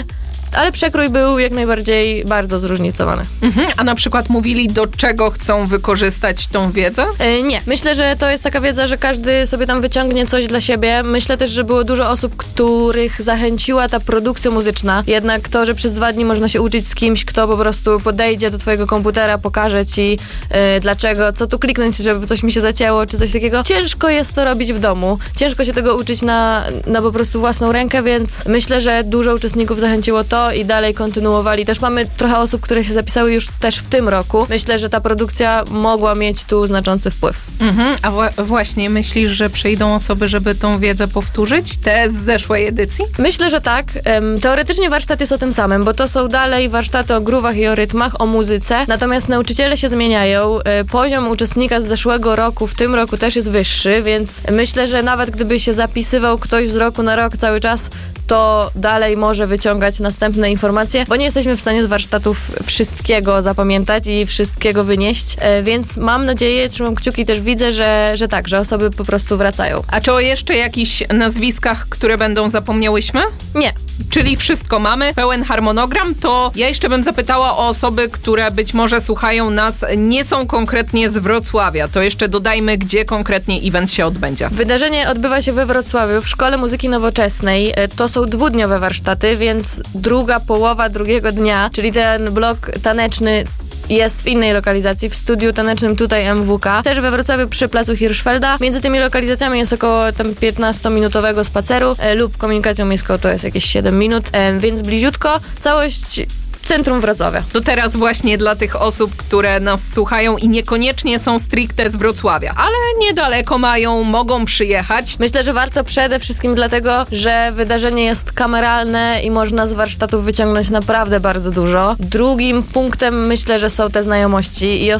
ale przekrój był jak najbardziej bardzo zróżnicowany.
A na przykład mówili, do czego chcą wykorzystać tą wiedzę?
Nie. Myślę, że to jest taka wiedza, że każdy sobie tam wyciągnie coś dla siebie. Myślę też, że było dużo osób, których zachęciła ta produkcja muzyczna. Jednak to, że przez 2 dni można się uczyć z kimś, kto po prostu podejdzie do twojego komputera, pokaże ci dlaczego, co tu kliknąć, żeby coś mi się zacięło, czy coś takiego. Ciężko jest to robić w domu. Ciężko się tego uczyć na po prostu własną rękę, więc myślę, że dużo uczestników zachęciło to i dalej kontynuowali. Też mamy trochę osób, które się zapisały już też w tym roku. Myślę, że ta produkcja mogła mieć tu znaczący wpływ.
A właśnie, myślisz, że przyjdą osoby, żeby tą wiedzę powtórzyć? Te z zeszłej edycji?
Myślę, że tak. Teoretycznie warsztat jest o tym samym, bo to są dalej warsztaty o grówach i o rytmach, o muzyce. Natomiast nauczyciele się zmieniają. Poziom uczestnika z zeszłego roku w tym roku też jest wyższy, więc myślę, że nawet gdyby się zapisywał ktoś z roku na rok cały czas, to dalej może wyciągać następne informacje, bo nie jesteśmy w stanie z warsztatów wszystkiego zapamiętać i wszystkiego wynieść, więc mam nadzieję, trzymam kciuki, też widzę, że tak, że osoby po prostu wracają.
A czy o jeszcze jakichś nazwiskach, które będą zapomniałyśmy?
Nie.
Czyli wszystko mamy, pełen harmonogram, to ja jeszcze bym zapytała o osoby, które być może słuchają nas, nie są konkretnie z Wrocławia, to jeszcze dodajmy, gdzie konkretnie event się odbędzie.
Wydarzenie odbywa się we Wrocławiu, w Szkole Muzyki Nowoczesnej. To są 2-dniowe warsztaty, więc druga połowa drugiego dnia, czyli ten blok taneczny jest w innej lokalizacji, w studiu tanecznym tutaj MWK, też we Wrocławiu przy placu Hirschfelda. Między tymi lokalizacjami jest około tam 15-minutowego spaceru lub komunikacją miejską to jest jakieś 7 minut, więc bliziutko. Całość centrum Wrocławia.
To teraz właśnie dla tych osób, które nas słuchają i niekoniecznie są stricte z Wrocławia, ale niedaleko mogą przyjechać.
Myślę, że warto przede wszystkim dlatego, że wydarzenie jest kameralne i można z warsztatów wyciągnąć naprawdę bardzo dużo. Drugim punktem myślę, że są te znajomości i